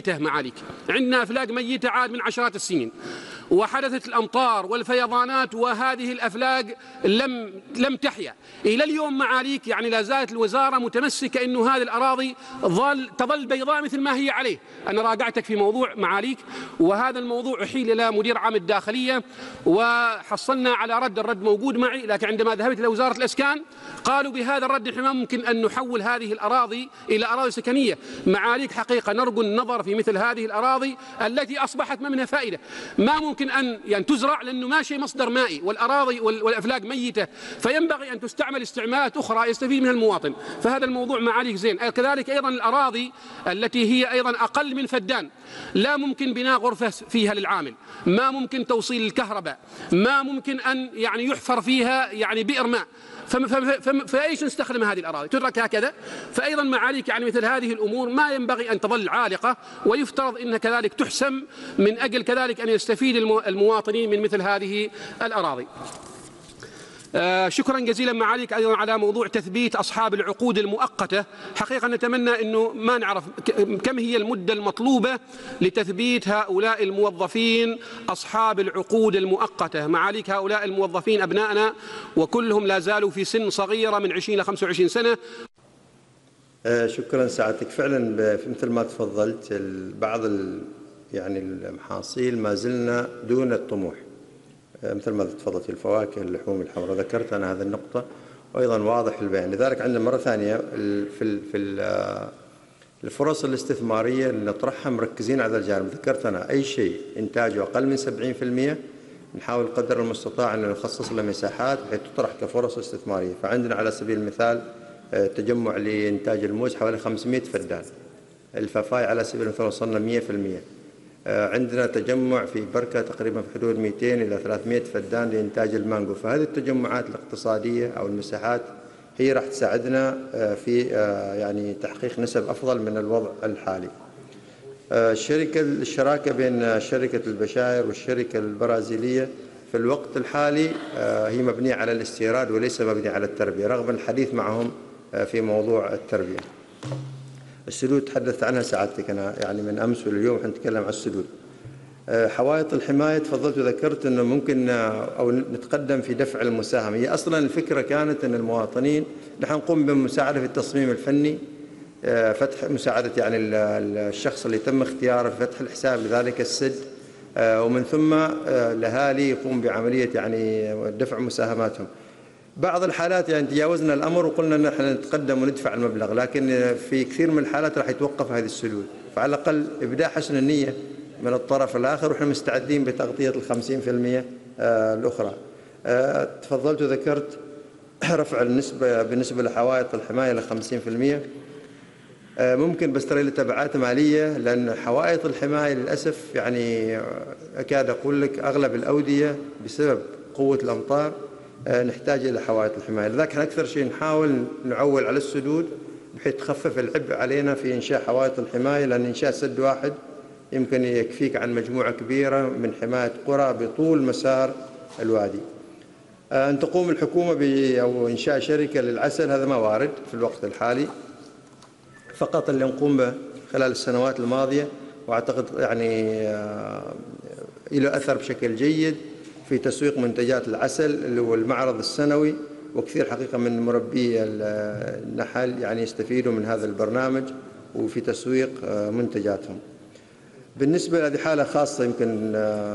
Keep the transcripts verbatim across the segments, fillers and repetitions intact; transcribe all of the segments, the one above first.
ميتة معاليك، عندنا أفلاق ميتة عاد من عشرات السنين، وحدثت الأمطار والفيضانات وهذه الأفلاق لم لم تحيا إلى اليوم معاليك. يعني لا زالت الوزارة متمسكة أنه هذه الأراضي ظل تظل بيضاء مثل ما هي عليه. أنا راجعتك في موضوع معاليك، وهذا الموضوع أحيل إلى مدير عام الداخلية وحصلنا على رد، الرد موجود معي، لكن عندما ذهبت إلى وزارة الإسكان قالوا بهذا الرد إحنا ممكن أن نحول هذه الأراضي إلى أراضي سكنية. معاليك حقيقة نرجو النظر في مثل هذه الأراضي التي أصبحت ما منها فائدة، ما ممكن أن يعني تزرع لأنه ماشي مصدر مائي، والأراضي والأفلاق ميتة، فينبغي أن تستعمل استعمالات أخرى يستفيد منها المواطن. فهذا الموضوع معاليك زين. كذلك أيضا الأراضي التي هي أيضا أقل من فدان لا ممكن بناء غرفة فيها للعامل، ما ممكن توصيل الكهرباء، ما ممكن أن يعني يحفر فيها يعني بئر ماء، فايش نستخدم هذه الاراضي؟ تترك هكذا؟ فايضا معاليك يعني مثل هذه الامور ما ينبغي ان تظل عالقه، ويفترض ان كذلك تحسم من اجل كذلك ان يستفيد المواطنين من مثل هذه الاراضي. آه شكرا جزيلا معاليك ايضا على موضوع تثبيت اصحاب العقود المؤقته. حقيقه نتمنى انه ما نعرف كم هي المده المطلوبه لتثبيت هؤلاء الموظفين اصحاب العقود المؤقته. معاليك هؤلاء الموظفين ابنائنا وكلهم لا زالوا في سن صغيره من عشرين إلى خمسة وعشرين سنة. آه شكرا سعادتك. فعلا مثل ما تفضلت بعض يعني المحاصيل ما زلنا دون الطموح، مثل ما تفضلت الفواكه، اللحوم الحمراء، ذكرت أنا هذه النقطة وأيضا واضح البيان. لذلك عندنا مرة ثانية في في الفرص الاستثمارية اللي نطرحها مركزين على الجانب. ذكرت أنا أي شيء إنتاجه أقل من سبعين بالمئة نحاول قدر المستطاع أن نخصص له مساحات بحيث تطرح كفرص استثمارية. فعندنا على سبيل المثال تجمع لإنتاج الموز حوالي خمسمئة فدان، الفافاي على سبيل المثال وصلنا مئة بالمئة. عندنا تجمع في بركة تقريبا في حدود مئتين إلى ثلاثمئة فدان لإنتاج المانجو. فهذه التجمعات الاقتصادية أو المساحات هي راح تساعدنا في يعني تحقيق نسب أفضل من الوضع الحالي. الشركة الشراكة بين شركة البشاير والشركة البرازيلية في الوقت الحالي هي مبنية على الاستيراد وليس مبنية على التربية، رغم الحديث معهم في موضوع التربية. السدود تحدثت عنها سعادتك أنا يعني من أمس واليوم حنتكلم عن السدود. حوائط الحماية تفضلت وذكرت أنه ممكن أو نتقدم في دفع المساهمة. هي أصلا الفكرة كانت أن المواطنين نحن نقوم بمساعدة في التصميم الفني، فتح مساعدة يعني الشخص اللي تم اختياره في فتح الحساب لذلك السد، ومن ثم الأهالي يقوم بعملية يعني دفع مساهماتهم. بعض الحالات يعني تجاوزنا الأمر وقلنا أن نحن نتقدم وندفع المبلغ، لكن في كثير من الحالات راح يتوقف هذه السدود. فعلى الأقل إبداء حسن النية من الطرف الآخر، وإحنا مستعدين بتغطية الخمسين في المئة الأخرى. تفضلت وذكرت رفع النسبة بالنسبة لحوائط الحماية ل خمسين بالمئة. ممكن بس ترى له تبعات مالية، لأن حوائط الحماية للأسف يعني أكاد أقول لك أغلب الأودية بسبب قوة الأمطار نحتاج إلى حوائط الحماية. لذلك احنا أكثر شيء نحاول نعول على السدود بحيث تخفف العبء علينا في إنشاء حوائط الحماية، لأن إنشاء سد واحد يمكن يكفيك عن مجموعة كبيرة من حماية قرى بطول مسار الوادي. أن تقوم الحكومة ب أو إنشاء شركة للعسل هذا ما وارد في الوقت الحالي، فقط اللي نقوم به خلال السنوات الماضية وأعتقد يعني له أثر بشكل جيد في تسويق منتجات العسل اللي هو المعرض السنوي، وكثير حقيقة من مربي النحل يعني يستفيدوا من هذا البرنامج وفي تسويق منتجاتهم. بالنسبة لهذه حالة خاصة يمكن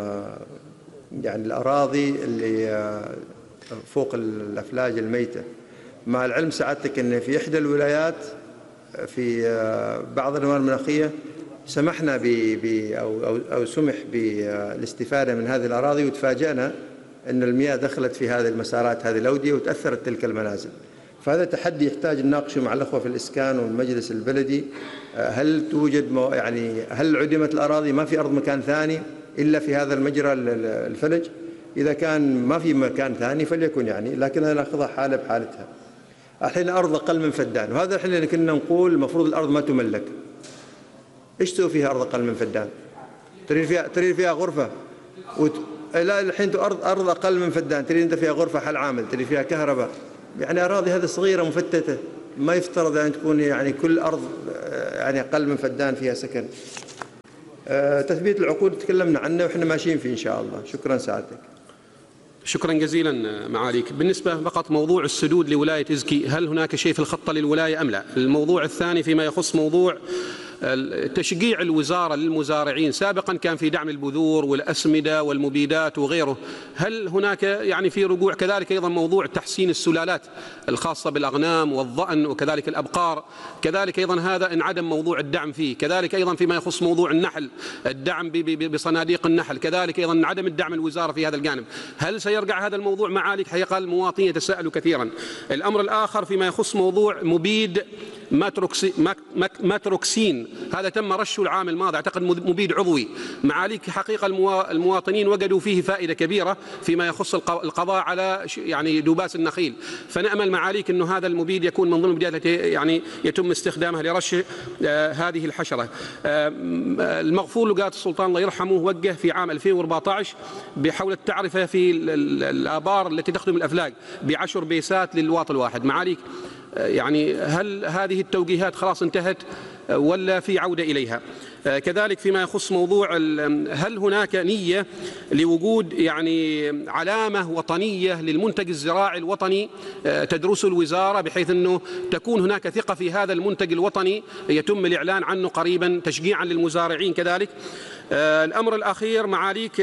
يعني الأراضي اللي فوق الأفلاج الميتة، مع العلم سعادتك أن في إحدى الولايات في بعض الأنواع المناخية سمحنا ب أو, أو, أو سمح بالاستفادة من هذه الأراضي، وتفاجأنا أن المياه دخلت في هذه المسارات هذه الأودية وتأثرت تلك المنازل. فهذا تحدي يحتاج نناقشه مع الأخوة في الإسكان والمجلس البلدي. هل توجد يعني هل عدمت الأراضي ما في أرض مكان ثاني إلا في هذا المجرى الفلج؟ إذا كان ما في مكان ثاني فليكن يعني، لكن أنا ناخذها حالة بحالتها. الحين أرض أقل من فدان، وهذا الحين اللي كنا نقول المفروض الأرض ما تملك. إيش تسوي فيها أرض أقل من فدان؟ تريد فيها تريد فيها غرفة وت... لا الحين أرض أرض أقل من فدان تريد أنت فيها غرفة حل عامل، تريد فيها كهرباء، يعني أراضي هذه صغيرة مفتتة، ما يفترض أن تكون يعني كل أرض يعني أقل من فدان فيها سكن. تثبيت العقود تكلمنا عنه وإحنا ماشيين فيه إن شاء الله. شكرا سعادتك. شكرا جزيلا معاليك. بالنسبة فقط موضوع السدود لولاية إزكي، هل هناك شيء في الخطة للولاية أم لا؟ الموضوع الثاني فيما يخص موضوع تشجيع الوزارة للمزارعين، سابقا كان في دعم البذور والأسمدة والمبيدات وغيره، هل هناك يعني في رجوع؟ كذلك أيضا موضوع تحسين السلالات الخاصة بالأغنام والظأن وكذلك الأبقار، كذلك أيضا هذا انعدم موضوع الدعم فيه، كذلك أيضا فيما يخص موضوع النحل الدعم بصناديق النحل، كذلك أيضا انعدم الدعم الوزارة في هذا الجانب، هل سيرجع هذا الموضوع معاليك؟ حقيقة المواطنين يتساءلوا كثيرا. الأمر الآخر فيما يخص موضوع مبيد ماتروكسين، هذا تم رشه العام الماضي، أعتقد مبيد عضوي، معاليك حقيقة المواطنين وجدوا فيه فائدة كبيرة فيما يخص القضاء على يعني دوباس النخيل، فنأمل معاليك أنه هذا المبيد يكون من ضمن المبيدات التي يعني يتم استخدامها لرش هذه الحشرة. المغفور لقاة السلطان الله يرحمه وجه في عام ألفين وأربعة عشر بحول التعرفة في الآبار التي تخدم الأفلاج بعشر بيسات للواط الواحد، معاليك يعني هل هذه التوجيهات خلاص انتهت ولا في عودة إليها؟ كذلك فيما يخص موضوع هل هناك نية لوجود يعني علامة وطنية للمنتج الزراعي الوطني تدرسه الوزارة بحيث أنه تكون هناك ثقة في هذا المنتج الوطني يتم الإعلان عنه قريبا تشجيعا للمزارعين؟ كذلك الأمر الأخير معاليك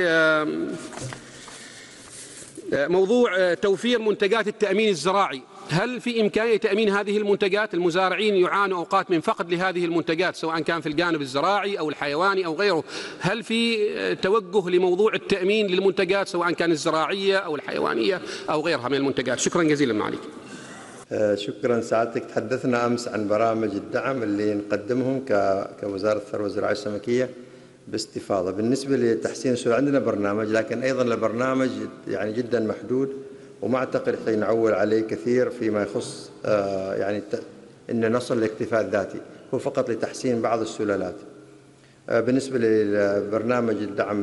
موضوع توفير منتجات التأمين الزراعي، هل في إمكانية تأمين هذه المنتجات؟ المزارعين يعانوا أوقات من فقد لهذه المنتجات سواء كان في الجانب الزراعي أو الحيواني أو غيره، هل في توجه لموضوع التأمين للمنتجات سواء كان الزراعية أو الحيوانية أو غيرها من المنتجات؟ شكرا جزيلا معاليك. شكرا سعادتك. تحدثنا أمس عن برامج الدعم اللي نقدمهم كوزارة الثروة الزراعية السمكية باستفاضة. بالنسبة لتحسين السوق عندنا برنامج، لكن أيضا البرنامج يعني جدا محدود وما أعتقد نعول عليه كثير فيما يخص يعني أن نصل لاكتفاء ذاتي، هو فقط لتحسين بعض السلالات. بالنسبة لبرنامج الدعم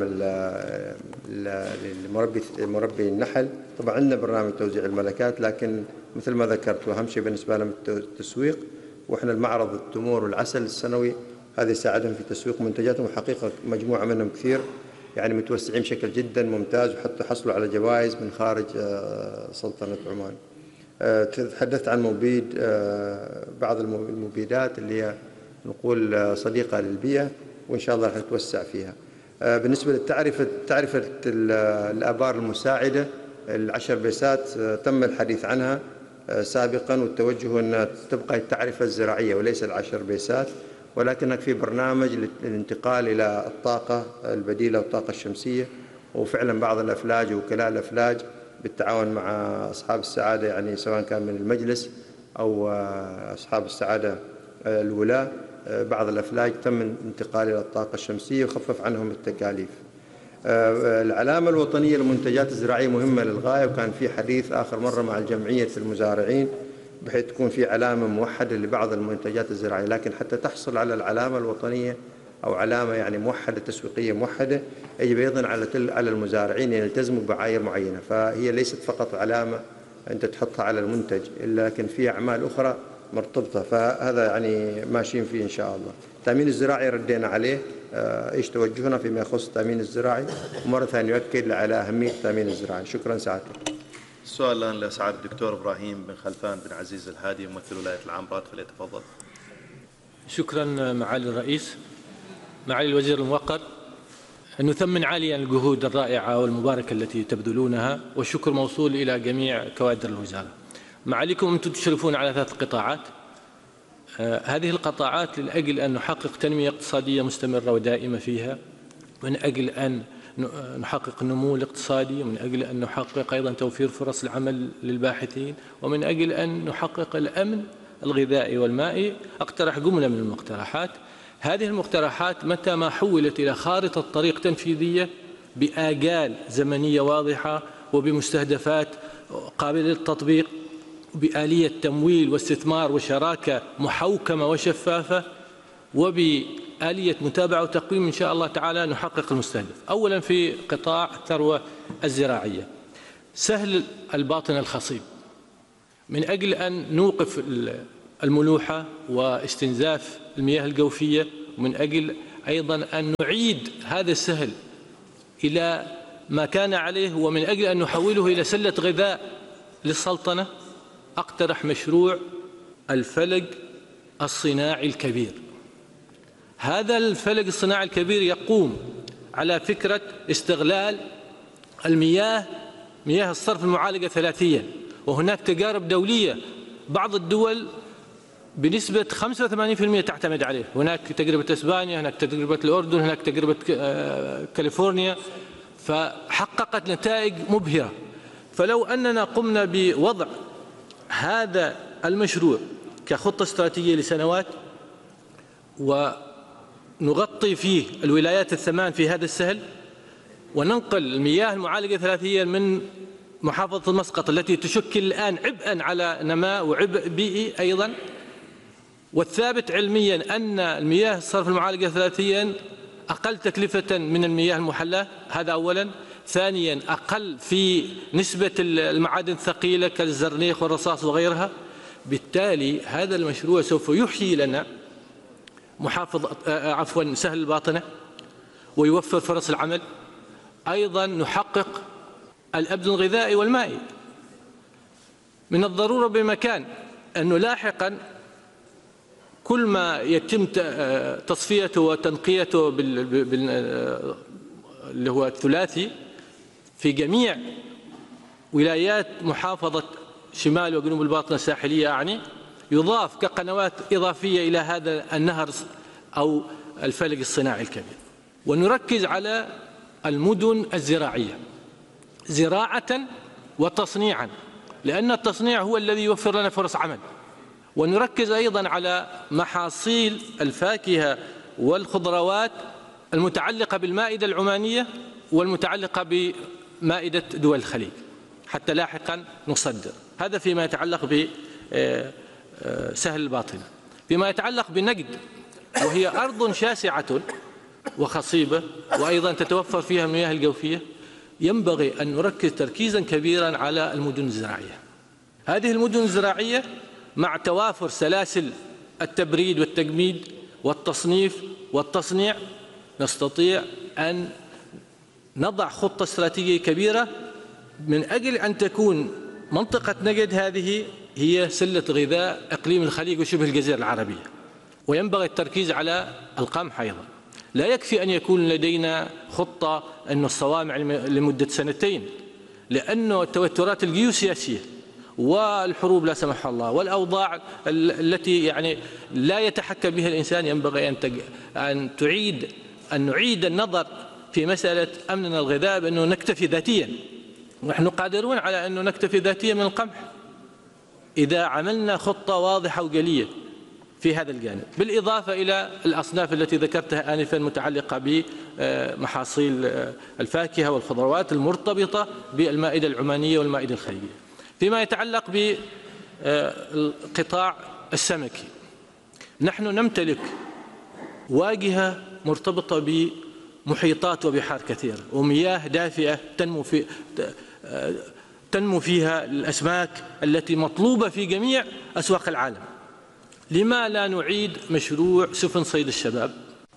لمربي مربي النحل، طبعا عندنا برنامج توزيع الملكات، لكن مثل ما ذكرت وأهم شيء بالنسبة لهم التسويق، وإحنا المعرض التمور والعسل السنوي هذا يساعدهم في تسويق منتجاتهم، وحقيقة مجموعة منهم كثير يعني متوسعين بشكل جدا ممتاز، وحتى حصلوا على جوائز من خارج سلطنة عمان. تحدثت عن مبيد بعض المبيدات اللي هي نقول صديقة للبيئة، وإن شاء الله راح نتوسع فيها. بالنسبة للتعرفة تعرفة الآبار المساعدة العشر بيسات تم الحديث عنها سابقا، والتوجه أن تبقى التعرفة الزراعية وليس العشر بيسات، ولكن في برنامج للانتقال إلى الطاقة البديلة والطاقة الشمسية، وفعلا بعض الأفلاج ووكلاء الأفلاج بالتعاون مع أصحاب السعادة يعني سواء كان من المجلس أو أصحاب السعادة الولاة، بعض الأفلاج تم الانتقال إلى الطاقة الشمسية وخفف عنهم التكاليف. العلامة الوطنية للمنتجات الزراعية مهمة للغاية، وكان في حديث آخر مرة مع الجمعية المزارعين بحيث تكون في علامة موحدة لبعض المنتجات الزراعية، لكن حتى تحصل على العلامة الوطنية أو علامة يعني موحدة تسويقية موحدة يجب أيضا على على المزارعين أن يلتزموا بعاير معينة، فهي ليست فقط علامة أنت تحطها على المنتج، لكن في أعمال أخرى مرتبطة، فهذا يعني ماشيين فيه إن شاء الله. التأمين الزراعي ردينا عليه إيش توجهنا فيما يخص التأمين الزراعي، ومرة ثانية يؤكد على أهمية التأمين الزراعي. شكرا سعادتك. السؤال الآن لسعادة الدكتور إبراهيم بن خلفان بن عزيز الهادي ممثل ولاية العمرات، فليتفضل. شكرا معالي الرئيس. معالي الوزير الموقر، نثمن عاليا الجهود الرائعة والمباركة التي تبذلونها، والشكر موصول إلى جميع كوادر الوزارة. معاليكم أنتم تشرفون على ثلاث قطاعات، آه هذه القطاعات لأجل أن نحقق تنمية اقتصادية مستمرة ودائمة فيها، من أجل أن نحقق النمو الاقتصادي، ومن أجل أن نحقق أيضا توفير فرص العمل للباحثين، ومن أجل أن نحقق الأمن الغذائي والمائي. أقترح جملة من المقترحات. هذه المقترحات متى ما حولت إلى خارطة طريق تنفيذية بآجال زمنية واضحة وبمستهدفات قابلة للتطبيق وبآلية تمويل واستثمار وشراكة محوكمة وشفافة وبآلية متابعة وتقويم، إن شاء الله تعالى نحقق المستهدف. أولا في قطاع الثروة الزراعية، سهل الباطن الخصيب من أجل أن نوقف الملوحة واستنزاف المياه الجوفية، ومن أجل أيضا أن نعيد هذا السهل إلى ما كان عليه، ومن أجل أن نحوله إلى سلة غذاء للسلطنة أقترح مشروع الفلق الصناعي الكبير. هذا الفلق الصناعي الكبير يقوم على فكرة استغلال المياه، مياه الصرف المعالجة ثلاثيا، وهناك تجارب دولية بعض الدول بنسبة خمسة وثمانين بالمئة تعتمد عليه. هناك تجربة إسبانيا، هناك تجربة الأردن، هناك تجربة كاليفورنيا، فحققت نتائج مبهرة. فلو أننا قمنا بوضع هذا المشروع كخطة استراتيجية لسنوات ونغطي فيه الولايات الثمان في هذا السهل، وننقل المياه المعالجة ثلاثيا من محافظة مسقط التي تشكل الآن عبئا على نماء وعبء بيئي أيضا، والثابت علميا أن المياه الصرف المعالجة ثلاثيا أقل تكلفة من المياه المحلاة، هذا أولا. ثانيا أقل في نسبة المعادن الثقيلة كالزرنيخ والرصاص وغيرها. بالتالي هذا المشروع سوف يحيي لنا محافظة عفوا سهل الباطنة ويوفر فرص العمل. أيضا نحقق الأمن الغذائي والمائي. من الضرورة بمكان أنه لاحقا كل ما يتم تصفيته وتنقيته بال... بال... اللي هو الثلاثي في جميع ولايات محافظة شمال وجنوب الباطنة الساحلية يعني، يضاف كقنوات إضافية إلى هذا النهر أو الفلق الصناعي الكبير. ونركز على المدن الزراعية زراعة وتصنيعا، لأن التصنيع هو الذي يوفر لنا فرص عمل. ونركز أيضا على محاصيل الفاكهة والخضروات المتعلقة بالمائدة العمانية والمتعلقة بمائدة دول الخليج حتى لاحقا نصدر. هذا فيما يتعلق بسهل الباطنة. فيما يتعلق بنجد، وهي أرض شاسعة وخصيبة وأيضا تتوفر فيها المياه الجوفية، ينبغي أن نركز تركيزا كبيرا على المدن الزراعية. هذه المدن الزراعية مع توافر سلاسل التبريد والتجميد والتصنيف والتصنيع نستطيع أن نضع خطة استراتيجية كبيرة من أجل أن تكون منطقة نجد هذه هي سلة غذاء إقليم الخليج وشبه الجزيرة العربية. وينبغي التركيز على القمح أيضا. لا يكفي أن يكون لدينا خطة أن الصوامع لمدة سنتين، لأن التوترات الجيوسياسية والحروب لا سمح الله والأوضاع التي يعني لا يتحكم بها الإنسان ينبغي أن أن تعيد أن نعيد النظر في مسألة أمننا الغذاء بأنه نكتفي ذاتيا. ونحن قادرون على أنه نكتفي ذاتيا من القمح إذا عملنا خطة واضحة وجلية في هذا الجانب، بالإضافة إلى الأصناف التي ذكرتها آنفا متعلقة بمحاصيل الفاكهة والخضروات المرتبطة بالمائدة العمانية والمائدة الخليجية. فيما يتعلق بالقطاع السمكي، نحن نمتلك واجهة مرتبطة بمحيطات وبحار كثيرة ومياه دافئة تنمو في تنمو فيها الأسماك التي مطلوبة في جميع أسواق العالم. لما لا نعيد مشروع سفن صيد الشباب؟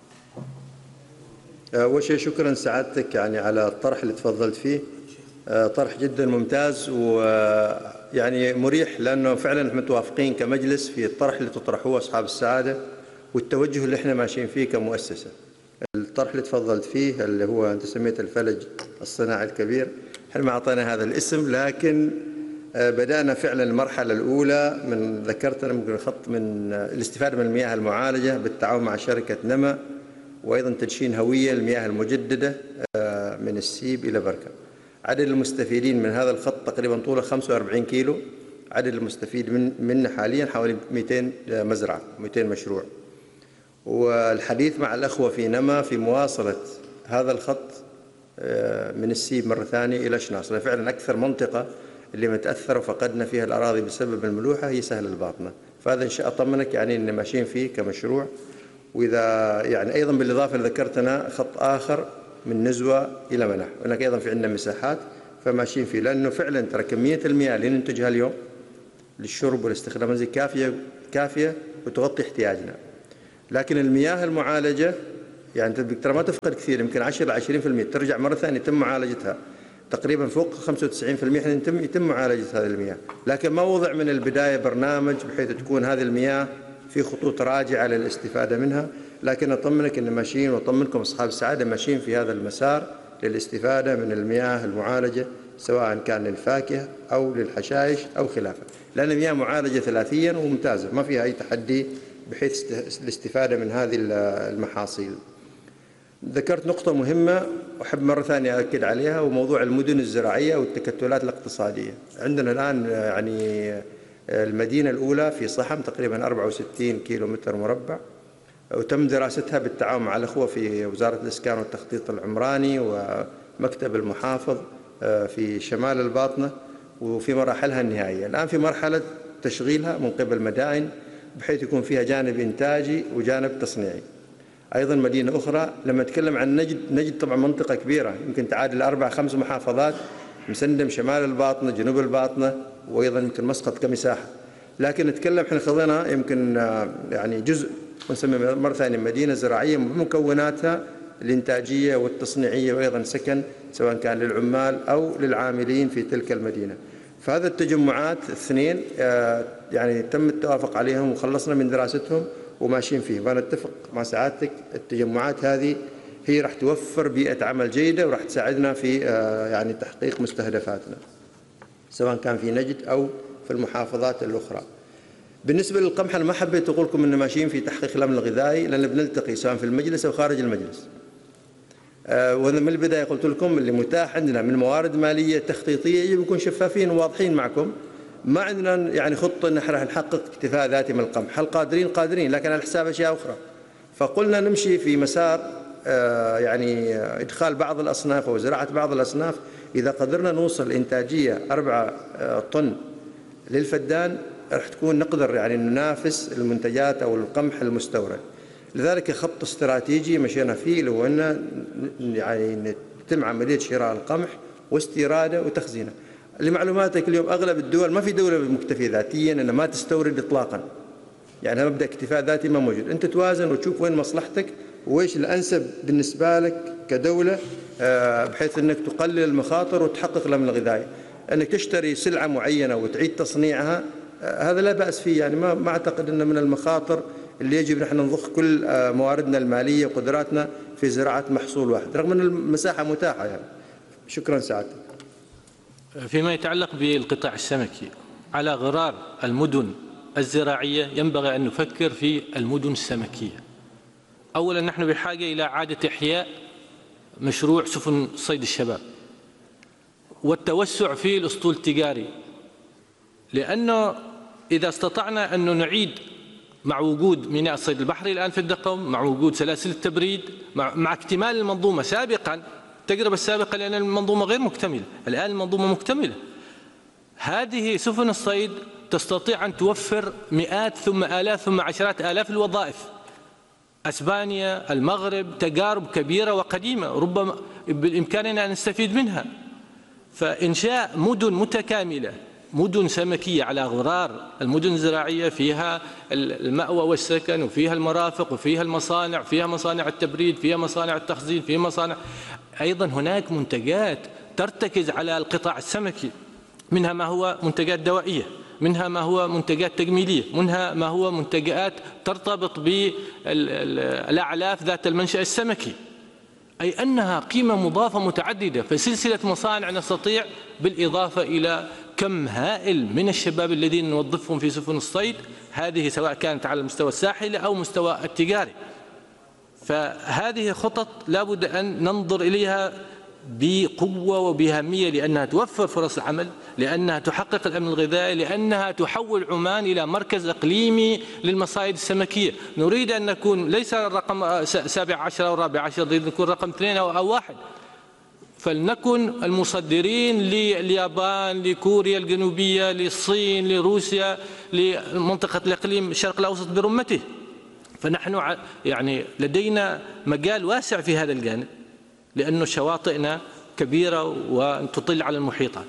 أول شيء شكرا سعادتك يعني على الطرح اللي تفضلت فيه، طرح جدا ممتاز ويعني مريح، لأنه فعلا متوافقين كمجلس في الطرح اللي تطرحوه أصحاب السعادة والتوجه اللي احنا ماشيين فيه كمؤسسة. الطرح اللي تفضلت فيه اللي هو أنت سميته الفلج الصناعي الكبير، احنا ما أعطينا هذا الاسم، لكن بدأنا فعلا المرحلة الأولى من ذكرتنا ممكن خط من الاستفادة من المياه المعالجة بالتعاون مع شركة نما، وأيضا تدشين هوية المياه المجددة من السيب إلى بركة. عدد المستفيدين من هذا الخط تقريبا طوله خمسة وأربعين كيلو، عدد المستفيد من منه حاليا حوالي مئتين مزرعة مئتين مشروع. والحديث مع الأخوة في نما في مواصلة هذا الخط من السيب مرة ثانية إلى شناص، فعلا أكثر منطقة اللي متأثر وفقدنا فيها الأراضي بسبب الملوحة هي سهل الباطنة. فهذا إن شاء أطمنك يعني إن ماشيين فيه كمشروع. وإذا يعني أيضا بالإضافة لذكرتنا خط آخر من نزوة إلى منح، هناك أيضا في عندنا مساحات فماشيين فيه، لأنه فعلا ترى كمية المياه اللي ننتجها اليوم للشرب والاستخدام هذه كافية كافية وتغطي احتياجنا. لكن المياه المعالجة يعني ترى ما تفقد كثير، يمكن عشرة إلى عشرين بالمئة ترجع مرة ثانية يتم معالجتها. تقريبا فوق خمسة وتسعين بالمئة يتم يتم معالجة هذه المياه، لكن ما وضع من البداية برنامج بحيث تكون هذه المياه في خطوط راجعة للاستفادة منها. لكن أطمنك أن ماشيين، وأطمنكم أصحاب السعادة ماشيين في هذا المسار للاستفادة من المياه المعالجة، سواء كان للفاكهة أو للحشائش أو خلافه، لأن المياه معالجة ثلاثيا وممتازة ما فيها أي تحدي بحيث الاستفادة من هذه المحاصيل. ذكرت نقطة مهمة أحب مرة ثانية أؤكد عليها، وموضوع المدن الزراعية والتكتلات الاقتصادية. عندنا الآن يعني المدينة الأولى في صحم تقريبا أربعة وستين كيلو متر مربع، وتم دراستها بالتعاون مع الأخوة في وزارة الإسكان والتخطيط العمراني ومكتب المحافظ في شمال الباطنة وفي مراحلها النهائية. الآن في مرحلة تشغيلها من قبل مدائن بحيث يكون فيها جانب إنتاجي وجانب تصنيعي. أيضا مدينة أخرى لما نتكلم عن نجد، نجد طبعا منطقة كبيرة يمكن تعادل أربع خمس محافظات، مسندم شمال الباطنة، جنوب الباطنة، وأيضا يمكن مسقط كمساحة. لكن نتكلم احنا خذنا يمكن يعني جزء ونسمي مرة ثانية مدينة زراعية بمكوناتها الإنتاجية والتصنيعية وأيضا سكن سواء كان للعمال أو للعاملين في تلك المدينة. فهذا التجمعات الاثنين يعني تم التوافق عليهم وخلصنا من دراستهم وماشيين فيه. وأنا أتفق مع سعادتك التجمعات هذه هي راح توفر بيئة عمل جيدة وراح تساعدنا في يعني تحقيق مستهدفاتنا سواء كان في نجد أو في المحافظات الأخرى. بالنسبة للقمح أنا ما حبيت أقول لكم أن ماشيين في تحقيق الأمن الغذائي، لأن بنلتقي سواء في المجلس أو خارج المجلس. وأنا من البداية قلت لكم اللي متاح عندنا من موارد مالية تخطيطية يجب نكون شفافين وواضحين معكم. ما عندنا يعني خطة أن احنا نحقق اكتفاء ذاتي من القمح، هل قادرين؟ قادرين، لكن على حساب أشياء أخرى. فقلنا نمشي في مسار يعني إدخال بعض الأصناف أو زراعة بعض الأصناف. إذا قدرنا نوصل إنتاجية أربعة طن للفدان راح تكون نقدر يعني ننافس المنتجات أو القمح المستورد. لذلك خط استراتيجي مشينا فيه اللي هو أن يعني يتم عملية شراء القمح واستيراده وتخزينه. لمعلوماتك اليوم أغلب الدول ما في دولة مكتفية ذاتيا أنها ما تستورد إطلاقا، يعني مبدأ اكتفاء ذاتي ما موجود. أنت توازن وتشوف وين مصلحتك وإيش الأنسب بالنسبة لك كدولة بحيث أنك تقلل المخاطر وتحقق الأمن الغذائي. أنك تشتري سلعة معينة وتعيد تصنيعها هذا لا بأس فيه، يعني ما ما أعتقد أن من المخاطر اللي يجب نحن نضخ كل مواردنا المالية وقدراتنا في زراعة محصول واحد رغم أن المساحة متاحة يعني. شكرا سعادتك. فيما يتعلق بالقطاع السمكي على غرار المدن الزراعية ينبغي أن نفكر في المدن السمكية. أولا نحن بحاجة إلى إعادة إحياء مشروع سفن صيد الشباب والتوسع في الأسطول التجاري، لأنه إذا استطعنا أن نعيد مع وجود ميناء الصيد البحري الآن في الدقم، مع وجود سلاسل التبريد، مع, مع اكتمال المنظومة سابقا، التجربة السابقة لأن المنظومة غير مكتملة، الآن المنظومة مكتملة. هذه سفن الصيد تستطيع أن توفر مئات ثم آلاف ثم عشرات آلاف الوظائف. أسبانيا، المغرب تجارب كبيرة وقديمة ربما بإمكاننا أن نستفيد منها. فإنشاء مدن متكاملة، مدن سمكية على غرار المدن الزراعية فيها المأوى والسكن وفيها المرافق وفيها المصانع، فيها مصانع التبريد، فيها مصانع التخزين، فيها مصانع أيضا هناك منتجات ترتكز على القطاع السمكي، منها ما هو منتجات دوائية، منها ما هو منتجات تجميلية، منها ما هو منتجات ترتبط بالأعلاف ذات المنشأ السمكي، أي أنها قيمة مضافة متعددة. فسلسلة مصانع نستطيع بالإضافة إلى كم هائل من الشباب الذين نوظفهم في سفن الصيد، هذه سواء كانت على المستوى الساحلي أو مستوى التجاري. فهذه خطط لا بد أن ننظر إليها بقوة وبأهمية، لأنها توفر فرص العمل، لأنها تحقق الأمن الغذائي، لأنها تحول عمان إلى مركز إقليمي للمصايد السمكية. نريد أن نكون ليس الرقم سابع عشر أو رابع عشر، نريد أن نكون رقم اثنين أو واحد. فلنكن المصدرين لليابان، لكوريا الجنوبية، للصين، لروسيا، لمنطقة الإقليم الشرق الأوسط برمته. فنحن يعني لدينا مجال واسع في هذا الجانب، لأن شواطئنا كبيرة وتطل على المحيطات.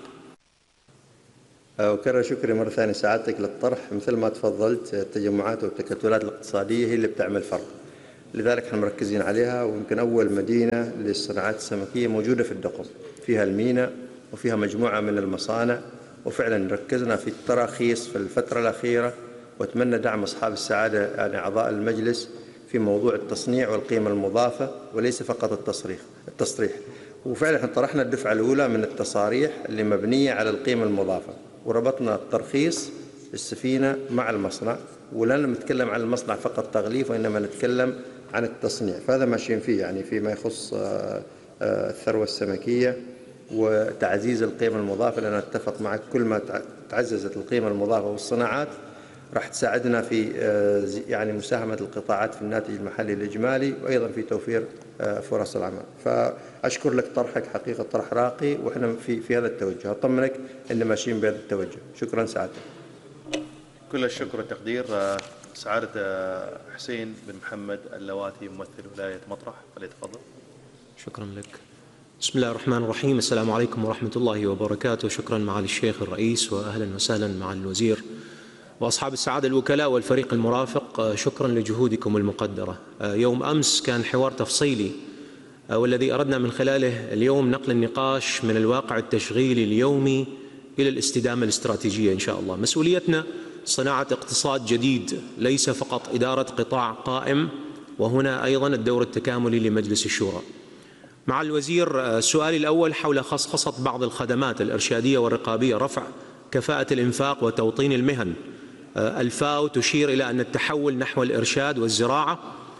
أكرر شكري مرة ثانية سعادتك للطرح. مثل ما تفضلت التجمعات والتكتلات الاقتصادية هي اللي بتعمل فرق. لذلك احنا مركزين عليها، ويمكن أول مدينة للصناعات السمكية موجودة في الدقم، فيها الميناء وفيها مجموعة من المصانع، وفعلا ركزنا في التراخيص في الفترة الأخيرة، وأتمنى دعم أصحاب السعادة يعني أعضاء المجلس في موضوع التصنيع والقيمة المضافة وليس فقط التصريح التصريح وفعلا احنا طرحنا الدفعة الأولى من التصاريح اللي مبنية على القيمة المضافة، وربطنا الترخيص السفينة مع المصنع، ولا نتكلم عن المصنع فقط تغليف، وإنما نتكلم عن التصنيع. فهذا ماشيين فيه يعني فيما يخص الثروة السمكية وتعزيز القيمة المضافة، لأن أتفق معك كل ما تعززت القيمة المضافة والصناعات راح تساعدنا في يعني مساهمة القطاعات في الناتج المحلي الإجمالي، وأيضا في توفير فرص العمل. فأشكر لك طرحك، حقيقة طرح راقي، وإحنا في في هذا التوجه. أطمنك أن ماشيين بهذا التوجه. شكرا سعادتك. كل الشكر والتقدير. سعادة حسين بن محمد اللواتي ممثل ولاية مطرح، فليتفضل. شكرا لك. بسم الله الرحمن الرحيم. السلام عليكم ورحمة الله وبركاته. شكرا معالي الشيخ الرئيس، وأهلا وسهلا معالي الوزير وأصحاب السعادة الوكلاء والفريق المرافق. شكرا لجهودكم المقدرة. يوم أمس كان حوار تفصيلي، والذي أردنا من خلاله اليوم نقل النقاش من الواقع التشغيلي اليومي إلى الاستدامة الاستراتيجية إن شاء الله. مسؤوليتنا صناعة اقتصاد جديد، ليس فقط إدارة قطاع قائم، وهنا أيضا الدور التكاملي لمجلس الشورى. مع الوزير، سؤالي الأول حول خصخصة بعض الخدمات الإرشادية والرقابية، رفع كفاءة الإنفاق وتوطين المهن. الفاو تشير إلى أن التحول نحو الإرشاد والزراعة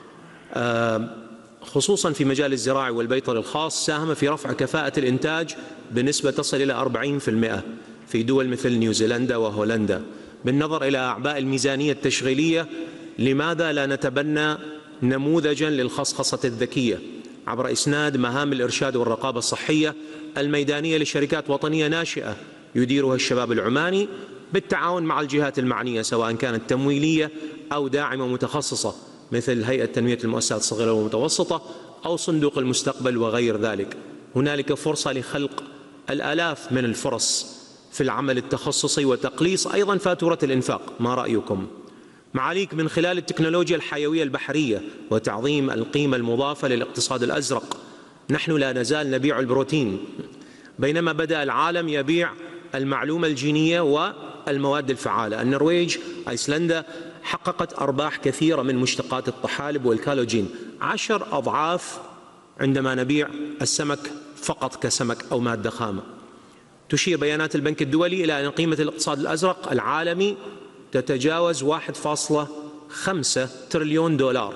خصوصا في مجال الزراعي والبيطري الخاص ساهم في رفع كفاءة الإنتاج بنسبة تصل إلى أربعين بالمئة في دول مثل نيوزيلندا وهولندا. بالنظر إلى أعباء الميزانية التشغيلية، لماذا لا نتبنى نموذجا للخصخصة الذكية عبر إسناد مهام الإرشاد والرقابة الصحية الميدانية لشركات وطنية ناشئة يديرها الشباب العماني بالتعاون مع الجهات المعنية، سواء كانت تمويلية أو داعمة متخصصة مثل هيئة تنمية المؤسسات الصغيرة والمتوسطة أو صندوق المستقبل وغير ذلك. هنالك فرصة لخلق الآلاف من الفرص في العمل التخصصي وتقليص أيضا فاتورة الإنفاق. ما رأيكم؟ معاليك، من خلال التكنولوجيا الحيوية البحرية وتعظيم القيمة المضافة للاقتصاد الأزرق، نحن لا نزال نبيع البروتين، بينما بدأ العالم يبيع المعلومة الجينية والمواد الفعالة. النرويج، أيسلندا حققت أرباح كثيرة من مشتقات الطحالب والكالوجين، عشر أضعاف عندما نبيع السمك فقط كسمك أو مادة خامة. تشير بيانات البنك الدولي إلى أن قيمة الاقتصاد الأزرق العالمي تتجاوز واحد فاصلة خمسة تريليون دولار،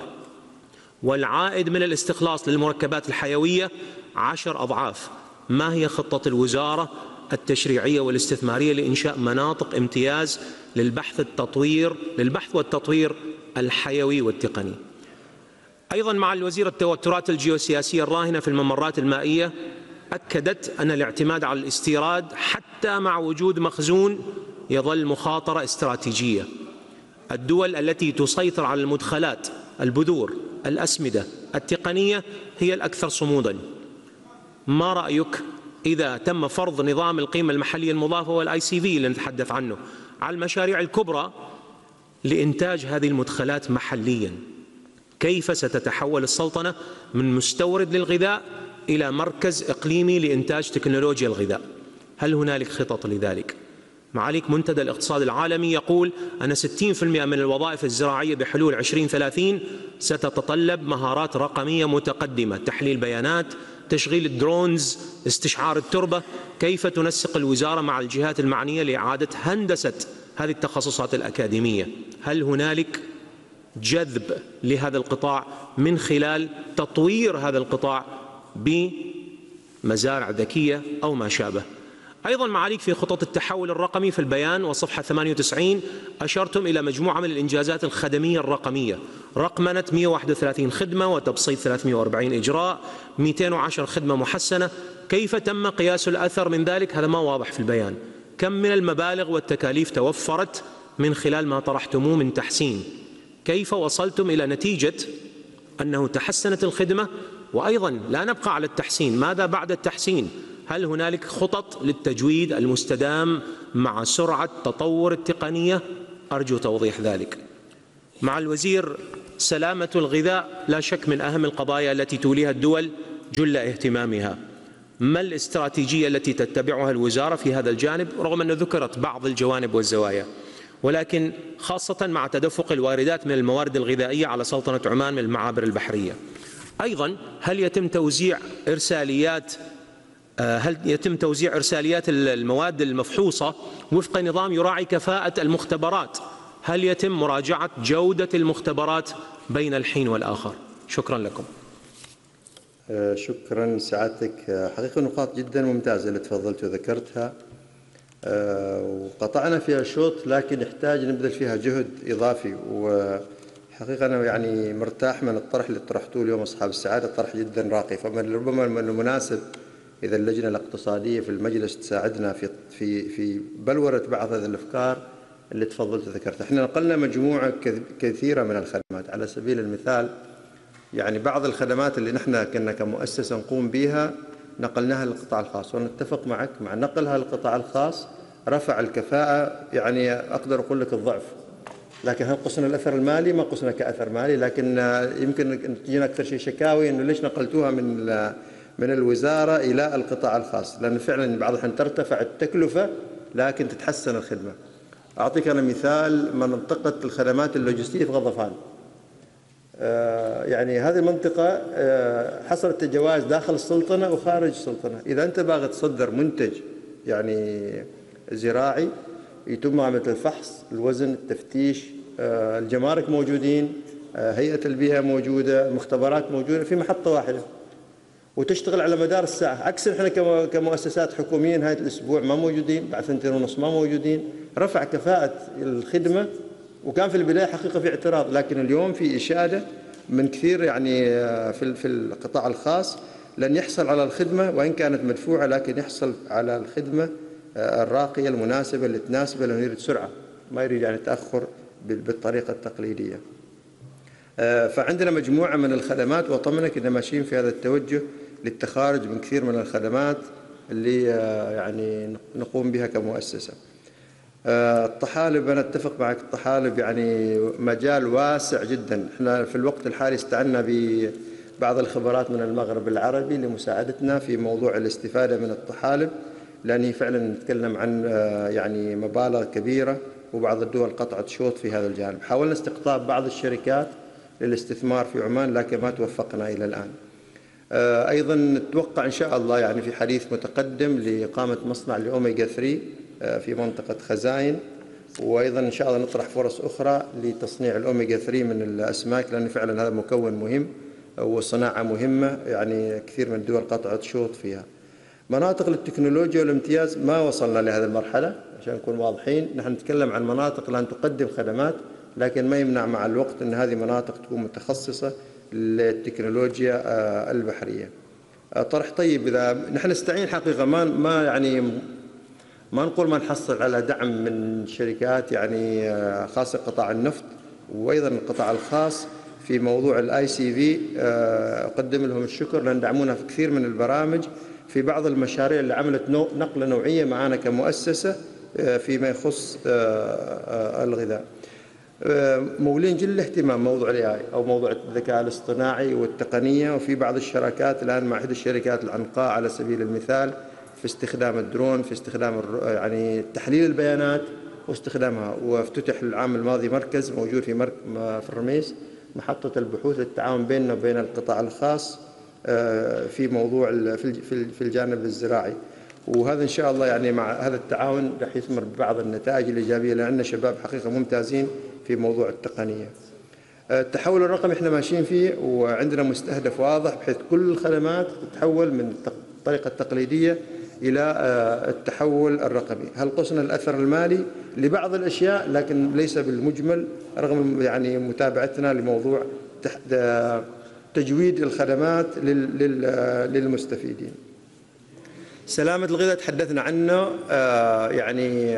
والعائد من الاستخلاص للمركبات الحيوية عشر أضعاف. ما هي خطة الوزارة التشريعية والاستثمارية لإنشاء مناطق امتياز للبحث التطوير للبحث والتطوير الحيوي والتقني؟ أيضا مع الوزير، التوترات الجيوسياسية الراهنة في الممرات المائية أكدت أن الاعتماد على الاستيراد حتى مع وجود مخزون يظل مخاطرة استراتيجية. الدول التي تسيطر على المدخلات، البذور، الأسمدة، التقنية هي الأكثر صمودا. ما رأيك إذا تم فرض نظام القيمة المحلية المضافة والآي سي في اللي نتحدث عنه على المشاريع الكبرى لإنتاج هذه المدخلات محليا؟ كيف ستتحول السلطنة من مستورد للغذاء إلى مركز إقليمي لإنتاج تكنولوجيا الغذاء؟ هل هنالك خطط لذلك؟ معاليك، منتدى الاقتصاد العالمي يقول أن ستين بالمئة من الوظائف الزراعية بحلول عشرين ثلاثين ستتطلب مهارات رقمية متقدمة، تحليل بيانات، تشغيل الدرونز، استشعار التربة. كيف تنسق الوزارة مع الجهات المعنية لإعادة هندسة هذه التخصصات الأكاديمية؟ هل هنالك جذب لهذا القطاع من خلال تطوير هذا القطاع بمزارع ذكية أو ما شابه؟ أيضا معاليك، في خطط التحول الرقمي في البيان وصفحة ثمانية وتسعين أشرتم إلى مجموعة من الإنجازات الخدمية الرقمية، رقمنة مئة وواحد وثلاثين خدمة وتبسيط ثلاثمئة وأربعين إجراء، مئتين وعشرة خدمة محسنة. كيف تم قياس الأثر من ذلك؟ هذا ما واضح في البيان. كم من المبالغ والتكاليف توفرت من خلال ما طرحتموه من تحسين؟ كيف وصلتم إلى نتيجة أنه تحسنت الخدمة؟ وأيضا لا نبقى على التحسين، ماذا بعد التحسين؟ هل هنالك خطط للتجويد المستدام مع سرعة تطور التقنية؟ أرجو توضيح ذلك. مع الوزير، سلامة الغذاء لا شك من أهم القضايا التي توليها الدول جل اهتمامها. ما الاستراتيجية التي تتبعها الوزارة في هذا الجانب، رغم أن ذكرت بعض الجوانب والزوايا، ولكن خاصة مع تدفق الواردات من الموارد الغذائية على سلطنة عمان من المعابر البحرية؟ أيضا هل يتم توزيع إرساليات هل يتم توزيع إرساليات المواد المفحوصة وفق نظام يراعي كفاءة المختبرات؟ هل يتم مراجعة جودة المختبرات بين الحين والآخر؟ شكرا لكم. شكرا سعادتك. حقيقة نقاط جدا ممتازة اللي تفضلت وذكرتها، وقطعنا فيها شوط لكن يحتاج نبذل فيها جهد إضافي. وحقيقة أنا يعني مرتاح من الطرح اللي طرحتوه اليوم أصحاب السعادة، طرح جدا راقي. فمن ربما من المناسب إذا اللجنة الاقتصادية في المجلس تساعدنا في في في بلورة بعض هذه الأفكار اللي تفضلت وذكرتها. احنا نقلنا مجموعة كثيرة من الخدمات. على سبيل المثال يعني بعض الخدمات اللي نحن كنا كمؤسسة نقوم بها نقلناها للقطاع الخاص، ونتفق معك مع نقلها للقطاع الخاص رفع الكفاءة، يعني أقدر أقول لك الضعف. لكن هل قصنا الأثر المالي؟ ما قصنا كأثر مالي، لكن يمكن تجينا أكثر شيء شكاوي إنه ليش نقلتوها من من الوزارة إلى القطاع الخاص، لأن فعلا بعض الأحيان ترتفع التكلفة لكن تتحسن الخدمة. أعطيك أنا مثال، منطقة الخدمات اللوجستية في غضفان. آه يعني هذه المنطقة آه حصلت جوائز داخل السلطنة وخارج السلطنة. إذا أنت باغي تصدر منتج يعني زراعي يتم عملية الفحص، الوزن، التفتيش، آه الجمارك موجودين، آه هيئة البيئة موجودة، المختبرات موجودة في محطة واحدة وتشتغل على مدار الساعة. عكس احنا كمؤسسات حكومية نهاية الأسبوع ما موجودين، بعد ثنتين ونص ما موجودين. رفع كفاءة الخدمة. وكان في البداية حقيقة في اعتراض، لكن اليوم في إشادة من كثير يعني في في القطاع الخاص لن يحصل على الخدمة وإن كانت مدفوعة، لكن يحصل على الخدمة الراقية المناسبة اللي تناسبه، لأنه يريد سرعة ما يريد يعني تأخر بالطريقة التقليدية. فعندنا مجموعة من الخدمات، وأطمنك إن ماشيين في هذا التوجه للتخارج من كثير من الخدمات اللي يعني نقوم بها كمؤسسة. الطحالب أنا أتفق معك، الطحالب يعني مجال واسع جدا. احنا في الوقت الحالي استعنا ببعض الخبرات من المغرب العربي لمساعدتنا في موضوع الاستفادة من الطحالب، لأني فعلا نتكلم عن يعني مبالغ كبيرة، وبعض الدول قطعت شوط في هذا الجانب. حاولنا استقطاب بعض الشركات للاستثمار في عمان لكن ما توفقنا إلى الآن. أيضا نتوقع إن شاء الله يعني في حديث متقدم لإقامة مصنع لأوميجا ثلاثة في منطقة خزاين، وأيضا إن شاء الله نطرح فرص أخرى لتصنيع الأوميجا ثلاثة من الأسماك، لأن فعلا هذا مكون مهم وصناعة مهمة، يعني كثير من الدول قطعت شوط فيها. مناطق للتكنولوجيا والامتياز ما وصلنا لهذه المرحلة عشان نكون واضحين. نحن نتكلم عن مناطق لن تقدم خدمات، لكن ما يمنع مع الوقت أن هذه مناطق تكون متخصصة للتكنولوجيا البحرية. طرح طيب. إذا نحن نستعين حقيقة ما ما يعني ما نقول ما نحصل على دعم من شركات يعني خاصة قطاع النفط وأيضا القطاع الخاص في موضوع الاي سي في، أقدم لهم الشكر لأن دعمونا في كثير من البرامج في بعض المشاريع اللي عملت نقلة نوعية معنا كمؤسسة فيما يخص الغذاء. مولين جل الاهتمام موضوع الاي اي او موضوع الذكاء الاصطناعي والتقنية، وفي بعض الشراكات الآن مع إحدى الشركات العنقاء على سبيل المثال في استخدام الدرون، في استخدام يعني تحليل البيانات واستخدامها. وافتتح العام الماضي مركز موجود في مرك في الرميس، محطة البحوث للتعاون بيننا وبين القطاع الخاص في موضوع في الجانب الزراعي. وهذا إن شاء الله يعني مع هذا التعاون راح يثمر ببعض النتائج الإيجابية، لأن عندنا شباب حقيقة ممتازين في موضوع التقنية. التحول الرقمي احنا ماشيين فيه، وعندنا مستهدف واضح بحيث كل الخدمات تتحول من الطريقة التقليدية إلى التحول الرقمي. هل قصنا الأثر المالي لبعض الأشياء لكن ليس بالمجمل، رغم يعني متابعتنا لموضوع تجويد الخدمات للمستفيدين. سلامة الغذاء تحدثنا عنه يعني،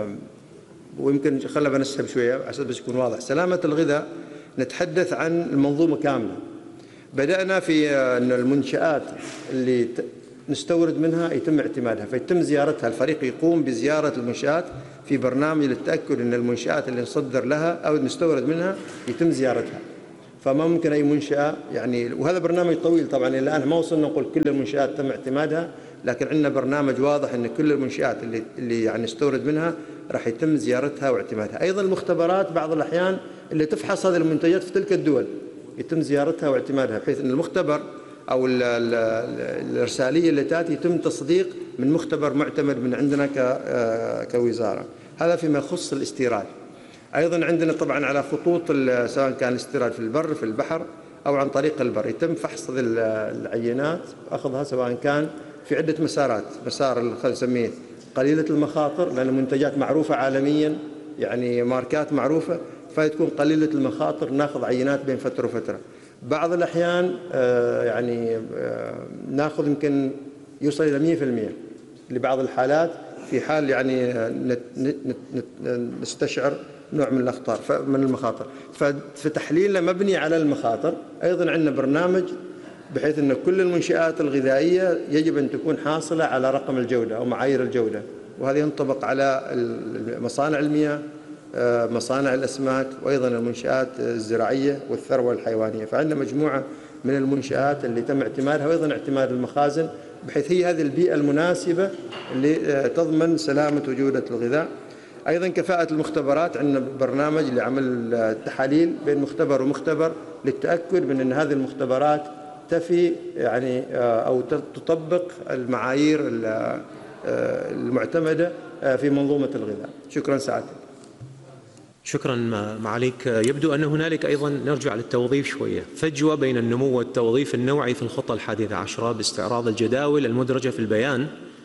ويمكن خلنا بنسحب شوية عشان بس يكون واضح. سلامة الغذاء نتحدث عن المنظومة كاملة. بدأنا في أن المنشآت اللي نستورد منها يتم اعتمادها، فيتم زيارتها. الفريق يقوم بزيارة المنشآت في برنامج للتأكد أن المنشآت اللي نصدر لها أو نستورد منها يتم زيارتها. فما ممكن أي منشأة يعني، وهذا برنامج طويل طبعا. الآن ما وصلنا نقول كل المنشآت تم اعتمادها، لكن عندنا برنامج واضح أن كل المنشآت اللي اللي يعني استورد منها راح يتم زيارتها واعتمادها. أيضا المختبرات بعض الأحيان اللي تفحص هذه المنتجات في تلك الدول يتم زيارتها واعتمادها، بحيث أن المختبر أو الإرسالية اللي تأتي يتم تصديق من مختبر معتمد من عندنا كوزارة. هذا فيما يخص الاستيراد. أيضا عندنا طبعا على خطوط سواء كان الاستيراد في البر في البحر أو عن طريق البر يتم فحص العينات وأخذها، سواء كان في عدة مسارات. مسار خلينا نسميه قليلة المخاطر، لأن منتجات معروفة عالميا يعني ماركات معروفة، فتكون قليلة المخاطر، ناخذ عينات بين فترة وفترة. بعض الأحيان يعني ناخذ يمكن يوصل إلى مئة بالمئة لبعض الحالات، في حال يعني نستشعر نوع من الأخطار من المخاطر. فتحليلنا مبني على المخاطر. أيضا عندنا برنامج بحيث أن كل المنشآت الغذائية يجب أن تكون حاصلة على رقم الجودة أو معايير الجودة، وهذا ينطبق على مصانع المياه، مصانع الأسماك، وأيضا المنشآت الزراعية والثروة الحيوانية. فعندنا مجموعة من المنشآت اللي تم اعتمادها، وأيضا اعتماد المخازن، بحيث هي هذه البيئة المناسبة اللي تضمن سلامة وجودة الغذاء. أيضا كفاءة المختبرات، عندنا برنامج لعمل تحاليل بين مختبر ومختبر للتأكد من أن هذه المختبرات تفي يعني أو تطبق المعايير المعتمدة في منظومة الغذاء. شكرا سعادتك. شكرا معاليك. يبدو أن هنالك أيضا، نرجع للتوظيف شوية، فجوة بين النمو والتوظيف النوعي في الخطة الحادية عشرة باستعراض الجداول المدرجة في البيان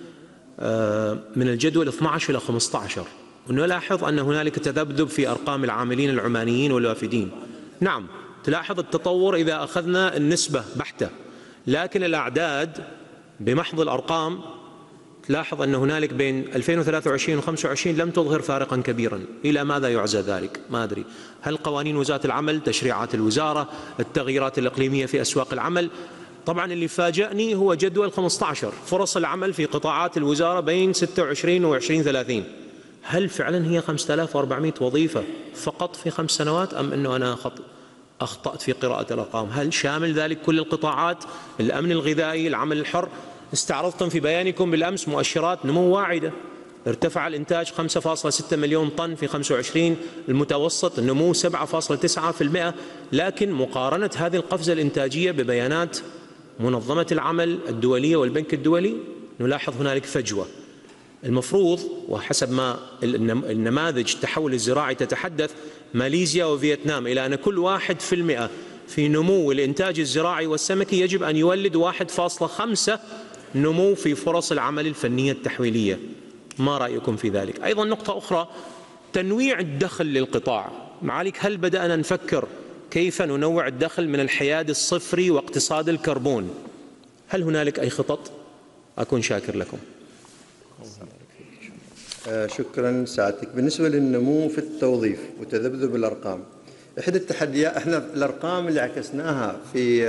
من الجدول اثني عشر إلى خمسة عشر، ونلاحظ أن هنالك تذبذب في أرقام العاملين العمانيين والوافدين. نعم، تلاحظ التطور إذا أخذنا النسبة بحتة، لكن الأعداد بمحض الأرقام تلاحظ أن هنالك بين ألفين وثلاثة وعشرين وخمسة وعشرين لم تظهر فارقا كبيرا. إلى ماذا يعزى ذلك؟ ما أدري. هل قوانين وزارة العمل، تشريعات الوزارة، التغييرات الإقليمية في أسواق العمل؟ طبعا اللي فاجأني هو جدول خمسة عشر، فرص العمل في قطاعات الوزارة بين ستة وعشرين وعشرين ثلاثين. هل فعلا هي خمسة آلاف وأربعمئة وظيفة فقط في خمس سنوات، أم أنه أنا خط أخطأت في قراءة الأرقام؟ هل شامل ذلك كل القطاعات؟ الأمن الغذائي، العمل الحر؟ استعرضتم في بيانكم بالأمس مؤشرات نمو واعدة، ارتفع الإنتاج خمسة فاصلة ستة مليون طن في خمسة وعشرين، المتوسط النمو سبعة فاصلة تسعة بالمئة، لكن مقارنة هذه القفزة الإنتاجية ببيانات منظمة العمل الدولية والبنك الدولي نلاحظ هنالك فجوة. المفروض وحسب ما النماذج التحول الزراعي تتحدث، ماليزيا وفيتنام، إلى أن كل واحد في المئة في نمو الإنتاج الزراعي والسمكي يجب أن يولد واحد فاصلة خمسة نمو في فرص العمل الفنية التحويلية. ما رأيكم في ذلك؟ أيضا نقطة أخرى، تنويع الدخل للقطاع. معاليك، هل بدأنا نفكر كيف ننوع الدخل من الحياد الصفري واقتصاد الكربون؟ هل هنالك أي خطط؟ أكون شاكر لكم. شكرا سعادتك. بالنسبة للنمو في التوظيف وتذبذب الأرقام، إحدى التحديات، احنا الأرقام اللي عكسناها في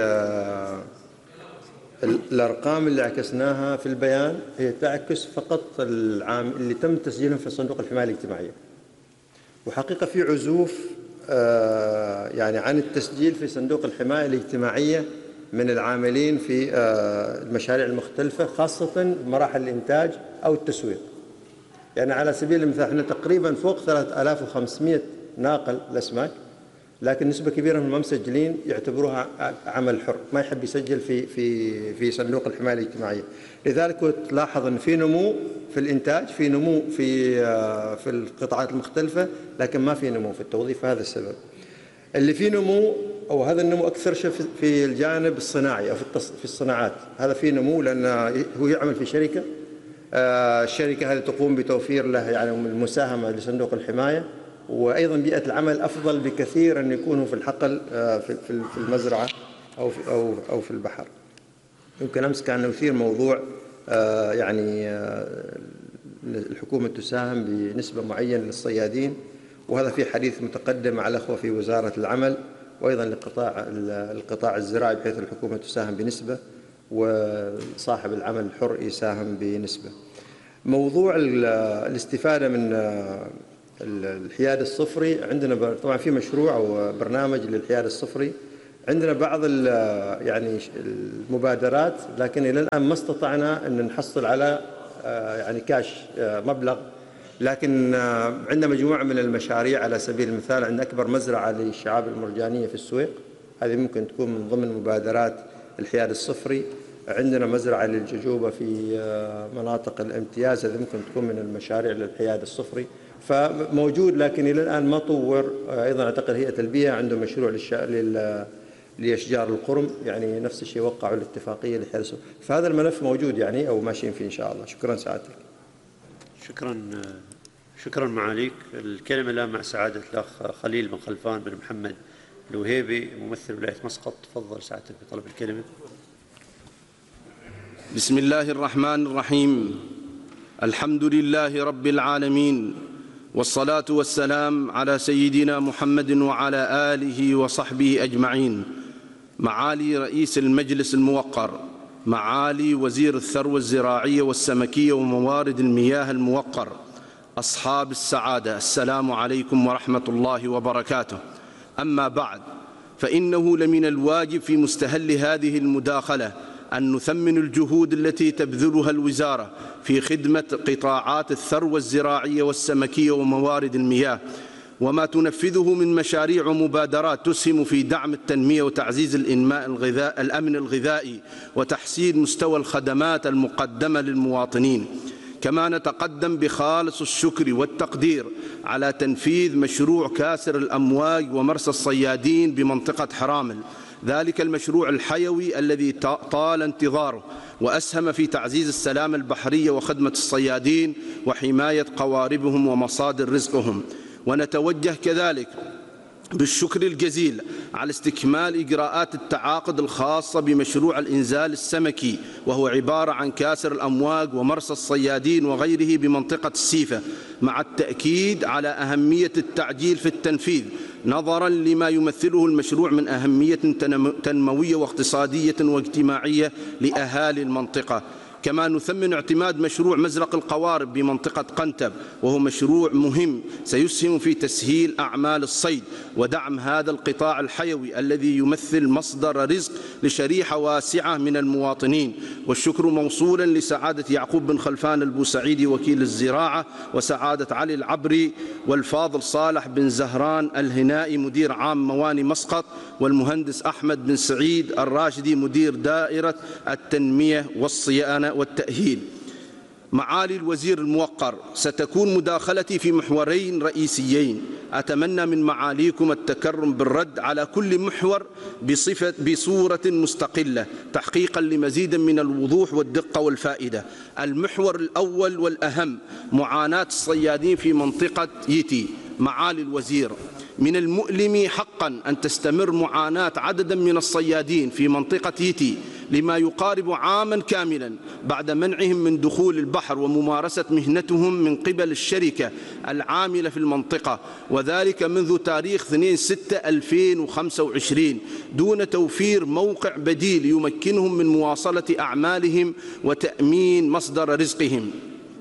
الأرقام اللي عكسناها في البيان هي تعكس فقط العام اللي تم تسجيلهم في صندوق الحماية الاجتماعية، وحقيقة في عزوف يعني عن التسجيل في صندوق الحماية الاجتماعية من العاملين في المشاريع المختلفة، خاصة مراحل الإنتاج أو التسويق. يعني على سبيل المثال احنا تقريبا فوق ثلاثة آلاف وخمسمئة ناقل الأسماك، لكن نسبة كبيرة من المسجلين يعتبروها عمل حر، ما يحب يسجل في في في صندوق الحماية الاجتماعية. لذلك تلاحظ أن في نمو في الإنتاج، في نمو في في القطاعات المختلفة، لكن ما في نمو في التوظيف. هذا السبب. اللي في نمو أو هذا النمو أكثر شيء في الجانب الصناعي أو في في الصناعات، هذا في نمو لأن هو يعمل في شركة، الشركة هذه تقوم بتوفير له يعني المساهمة لصندوق الحماية، وأيضا بيئة العمل أفضل بكثير أن يكونوا في الحقل في المزرعة أو في أو أو في البحر. يمكن أمس كان يثير موضوع يعني الحكومة تساهم بنسبة معينة للصيادين، وهذا في حديث متقدم مع الأخوة في وزارة العمل، وأيضا لقطاع القطاع الزراعي بحيث الحكومة تساهم بنسبة وصاحب العمل الحر يساهم بنسبة. موضوع الاستفادة من الحياد الصفري، عندنا طبعا في مشروع أو برنامج للحياد الصفري، عندنا بعض يعني المبادرات، لكن إلى الآن ما استطعنا أن نحصل على يعني كاش مبلغ، لكن عندنا مجموعة من المشاريع. على سبيل المثال عندنا أكبر مزرعة للشعاب المرجانية في السويق، هذه ممكن تكون من ضمن مبادرات الحياد الصفري. عندنا مزرعة للججوبة في مناطق الامتياز، هذه ممكن تكون من المشاريع للحياد الصفري، فموجود لكن إلى الآن ما طور. أيضا أعتقد هيئة البيئة عنده مشروع لل لأشجار القرم، يعني نفس الشيء وقعوا الاتفاقية للحياد الصفري، فهذا الملف موجود يعني أو ماشيين فيه إن شاء الله. شكرا سعادتك. شكرا شكرا معاليك. الكلمة الآن مع سعادة الأخ خليل بن خلفان بن محمد الوهيبي ممثل ولاية مسقط. تفضل سعادتك بطلب الكلمة. بسم الله الرحمن الرحيم. الحمد لله رب العالمين، والصلاة والسلام على سيدنا محمد وعلى آله وصحبه أجمعين. معالي رئيس المجلس الموقر، معالي وزير الثروة الزراعية والسمكية وموارد المياه الموقر، أصحاب السعادة، السلام عليكم ورحمة الله وبركاته. أما بعد، فإنه لمن الواجب في مستهل هذه المداخلة أن نثمن الجهود التي تبذلها الوزارة في خدمة قطاعات الثروة الزراعية والسمكية وموارد المياه، وما تنفذه من مشاريع ومبادرات تسهم في دعم التنمية وتعزيز الإنماء الغذاء الأمن الغذائي وتحسين مستوى الخدمات المقدمة للمواطنين. كما نتقدم بخالص الشكر والتقدير على تنفيذ مشروع كاسر الأمواج ومرسى الصيادين بمنطقة حرامل، ذلك المشروع الحيوي الذي طال انتظاره وأسهم في تعزيز السلامة البحرية وخدمة الصيادين وحماية قواربهم ومصادر رزقهم. ونتوجه كذلك بالشكر الجزيل على استكمال إجراءات التعاقد الخاصة بمشروع الإنزال السمكي، وهو عبارة عن كاسر الأمواج ومرسى الصيادين وغيره بمنطقة السيفة، مع التأكيد على أهمية التعجيل في التنفيذ نظرا لما يمثله المشروع من أهمية تنموية واقتصادية واجتماعية لأهالي المنطقة. كما نثمن اعتماد مشروع مزرق القوارب بمنطقة قنتب، وهو مشروع مهم سيسهم في تسهيل أعمال الصيد ودعم هذا القطاع الحيوي الذي يمثل مصدر رزق لشريحة واسعة من المواطنين. والشكر موصولا لسعادة يعقوب بن خلفان البوسعيدي وكيل الزراعة، وسعادة علي العبري، والفاضل صالح بن زهران الهنائي مدير عام مواني مسقط، والمهندس أحمد بن سعيد الراشدي مدير دائرة التنمية والصيانة والتأهيل. معالي الوزير الموقر، ستكون مداخلتي في محورين رئيسيين. أتمنى من معاليكم التكرم بالرد على كل محور بصفة بصورة مستقلة تحقيقا لمزيد من الوضوح والدقة والفائدة. المحور الأول والأهم معاناة الصيادين في منطقة يتي. معالي الوزير، من المؤلم حقا أن تستمر معاناة عدد من الصيادين في منطقة يتي لما يقارب عاما كاملا بعد منعهم من دخول البحر وممارسة مهنتهم من قبل الشركة العاملة في المنطقة، وذلك منذ تاريخ اثنين ستة ألفين وخمسة وعشرين دون توفير موقع بديل يمكنهم من مواصلة أعمالهم وتأمين مصدر رزقهم.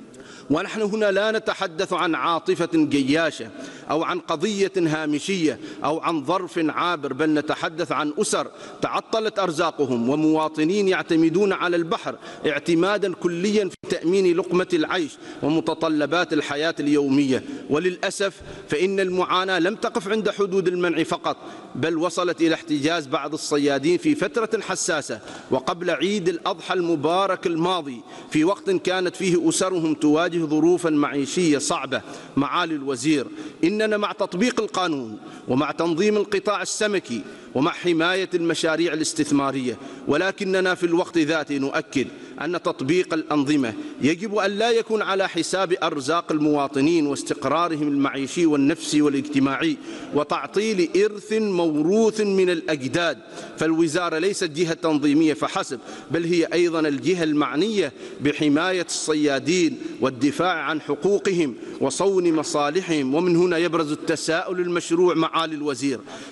ونحن هنا لا نتحدث عن عاطفة جياشة أو عن قضية هامشية أو عن ظرف عابر، بل نتحدث عن أسر تعطلت أرزاقهم ومواطنين يعتمدون على البحر اعتمادا كليا في تأمين لقمة العيش ومتطلبات الحياة اليومية. وللأسف فإن المعاناة لم تقف عند حدود المنع فقط، بل وصلت إلى احتجاز بعض الصيادين في فترة حساسة وقبل عيد الأضحى المبارك الماضي، في وقت كانت فيه أسرهم تواجه ظروفا معيشية صعبة. معالي الوزير، إننا مع تطبيق القانون ومع تنظيم القطاع السمكي ومع حماية المشاريع الاستثمارية، ولكننا في الوقت ذاته نؤكد أن تطبيق الأنظمة يجب أن لا يكون على حساب أرزاق المواطنين واستقرارهم المعيشي والنفسي والاجتماعي وتعطيل إرث موروث من الأجداد. فالوزارة ليست جهة تنظيمية فحسب، بل هي أيضا الجهة المعنية بحماية الصيادين والدفاع عن حقوقهم وصون مصالحهم. ومن هنا يبرز التساؤل المشروع معالي الوزير،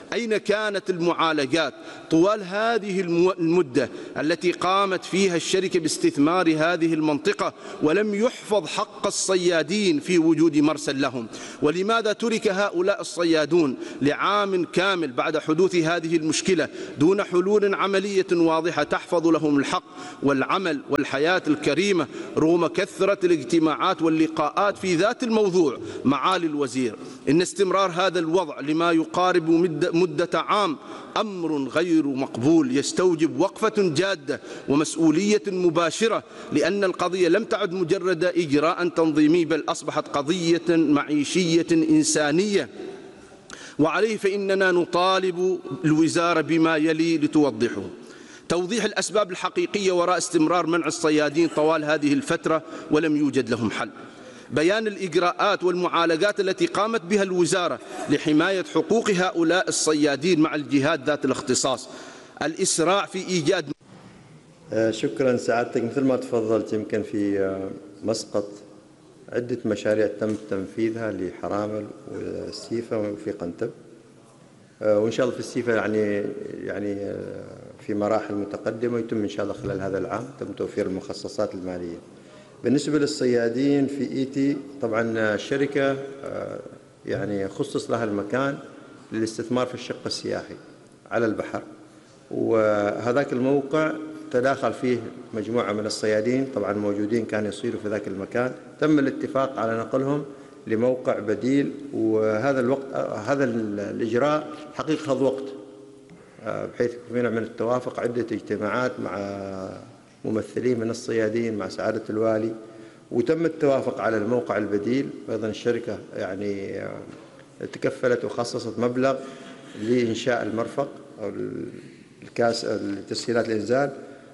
أين كانت المعالجات طوال هذه المدة التي قامت فيها الشركة باستثمار هذه المنطقة ولم يحفظ حق الصيادين في وجود مرسل لهم؟ ولماذا ترك هؤلاء الصيادون لعام كامل بعد حدوث هذه المشكلة دون حلول عملية واضحة تحفظ لهم الحق والعمل والحياة الكريمة رغم كثرة الاجتماعات واللقاءات في ذات الموضوع؟ معالي الوزير، إن استمرار هذا الوضع لما يقارب مدة عام أمر غير مقبول يستوجب وقفة جادة ومسؤولية مباشرة، لأن القضية لم تعد مجرد إجراء تنظيمي بل أصبحت قضية معيشية إنسانية، وعليه فإننا نطالب الوزارة بما يلي لتوضحه: توضيح الأسباب الحقيقية وراء استمرار منع الصيادين طوال هذه الفترة ولم يوجد لهم حل، بيان الإجراءات والمعالجات التي قامت بها الوزارة لحماية حقوق هؤلاء الصيادين مع الجهات ذات الاختصاص، الإسراع في إيجاد. شكرا سعادتك. مثل ما تفضلت يمكن في مسقط عدة مشاريع تم تنفيذها لحرامل والسيفة وفي قنتب، وإن شاء الله في السيفة يعني يعني في مراحل متقدمة ويتم إن شاء الله خلال هذا العام تم توفير المخصصات المالية. بالنسبة للصيادين في إيتي طبعا الشركة يعني خصص لها المكان للاستثمار في الشق السياحي على البحر، وهذاك الموقع تداخل فيه مجموعة من الصيادين طبعا موجودين كانوا يصيروا في ذاك المكان، تم الاتفاق على نقلهم لموقع بديل، وهذا الوقت هذا الإجراء حقيقة خذ وقت بحيث يكون من التوافق عدة اجتماعات مع ممثلين من الصيادين مع سعادة الوالي، وتم التوافق على الموقع البديل. أيضا الشركة يعني تكفلت وخصصت مبلغ لإنشاء المرفق أو الكاس تسهيلات الإنزال،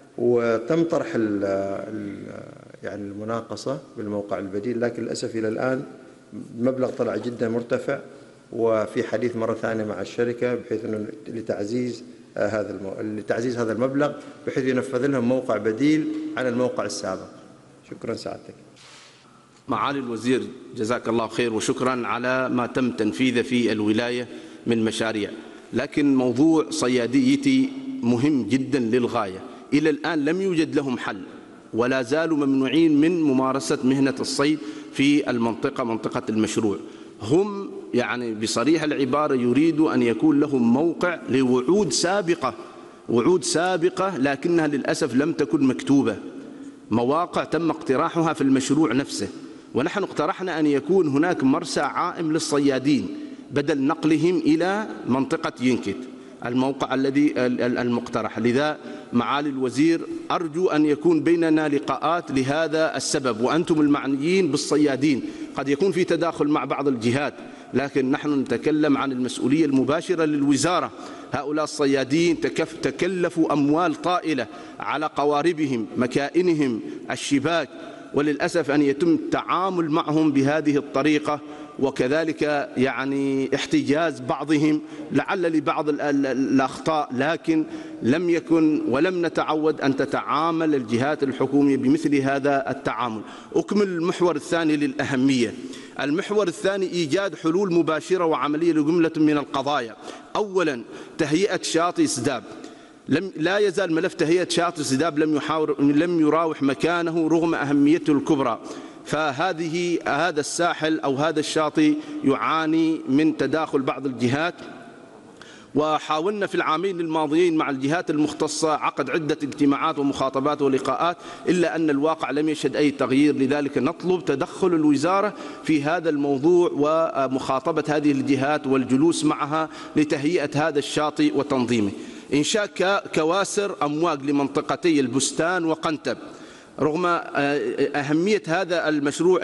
وتم طرح ال ال يعني المناقصة بالموقع البديل، لكن للأسف إلى الآن المبلغ طلع جدا مرتفع، وفي حديث مرة ثانية مع الشركة بحيث أنه لتعزيز هذا المو... لتعزيز هذا المبلغ بحيث ينفذ لهم موقع بديل عن الموقع السابق. شكرا سعادتك. معالي الوزير جزاك الله خير، وشكرا على ما تم تنفيذه في الولاية من مشاريع، لكن موضوع صياديتي مهم جدا للغاية. إلى الآن لم يوجد لهم حل ولا زالوا ممنوعين من ممارسة مهنة الصيد في المنطقة منطقة المشروع. هم يعني بصريح العبارة يريدوا أن يكون لهم موقع لوعود سابقة وعود سابقة لكنها للأسف لم تكن مكتوبة، مواقع تم اقتراحها في المشروع نفسه، ونحن اقترحنا أن يكون هناك مرسى عائم للصيادين بدل نقلهم إلى منطقة ينكت الموقع الذي المقترح. لذا معالي الوزير أرجو أن يكون بيننا لقاءات لهذا السبب، وأنتم المعنيين بالصيادين قد يكون في تداخل مع بعض الجهات، لكن نحن نتكلم عن المسؤولية المباشرة للوزارة. هؤلاء الصيادين تكلفوا أموال طائلة على قواربهم مكائنهم الشباك، وللأسف أن يتم التعامل معهم بهذه الطريقة، وكذلك يعني احتجاز بعضهم لعل لبعض الأخطاء، لكن لم يكن ولم نتعود أن تتعامل الجهات الحكومية بمثل هذا التعامل. أكمل المحور الثاني للأهمية. المحور الثاني إيجاد حلول مباشرة وعملية لجملة من القضايا. أولا تهيئة شاطئ سداب. لم لا يزال ملف تهيئة شاطئ سداب لم يحاور لم يراوح مكانه رغم أهميته الكبرى، فهذه هذا الساحل أو هذا الشاطئ يعاني من تداخل بعض الجهات، وحاولنا في العامين الماضيين مع الجهات المختصة عقد عدة اجتماعات ومخاطبات ولقاءات، إلا أن الواقع لم يشهد أي تغيير. لذلك نطلب تدخل الوزارة في هذا الموضوع ومخاطبة هذه الجهات والجلوس معها لتهيئة هذا الشاطئ وتنظيمه. إنشاء كواسر أمواج لمنطقتي البستان وقنتب رغم أهمية هذا المشروع.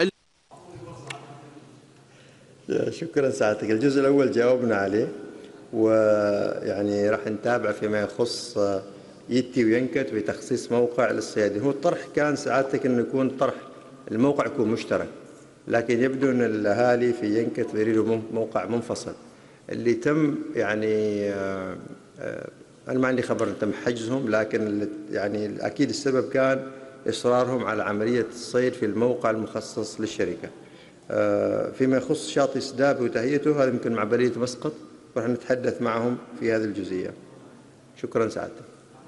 شكرا سعادتك. الجزء الأول جاوبنا عليه، ويعني راح نتابع فيما يخص يتي وينكت بتخصيص موقع للصيادين. هو الطرح كان سعادتك أنه يكون طرح الموقع يكون مشترك، لكن يبدو أن الأهالي في ينكت يريدوا موقع منفصل. اللي تم يعني أنا ما عندي خبر أن تم حجزهم، لكن يعني أكيد السبب كان إصرارهم على عملية الصيد في الموقع المخصص للشركة. فيما يخص شاطئ سداب وتهيئته هذا يمكن مع بلدية مسقط ونحن نتحدث معهم في هذه الجزئية. شكرا سعادتك.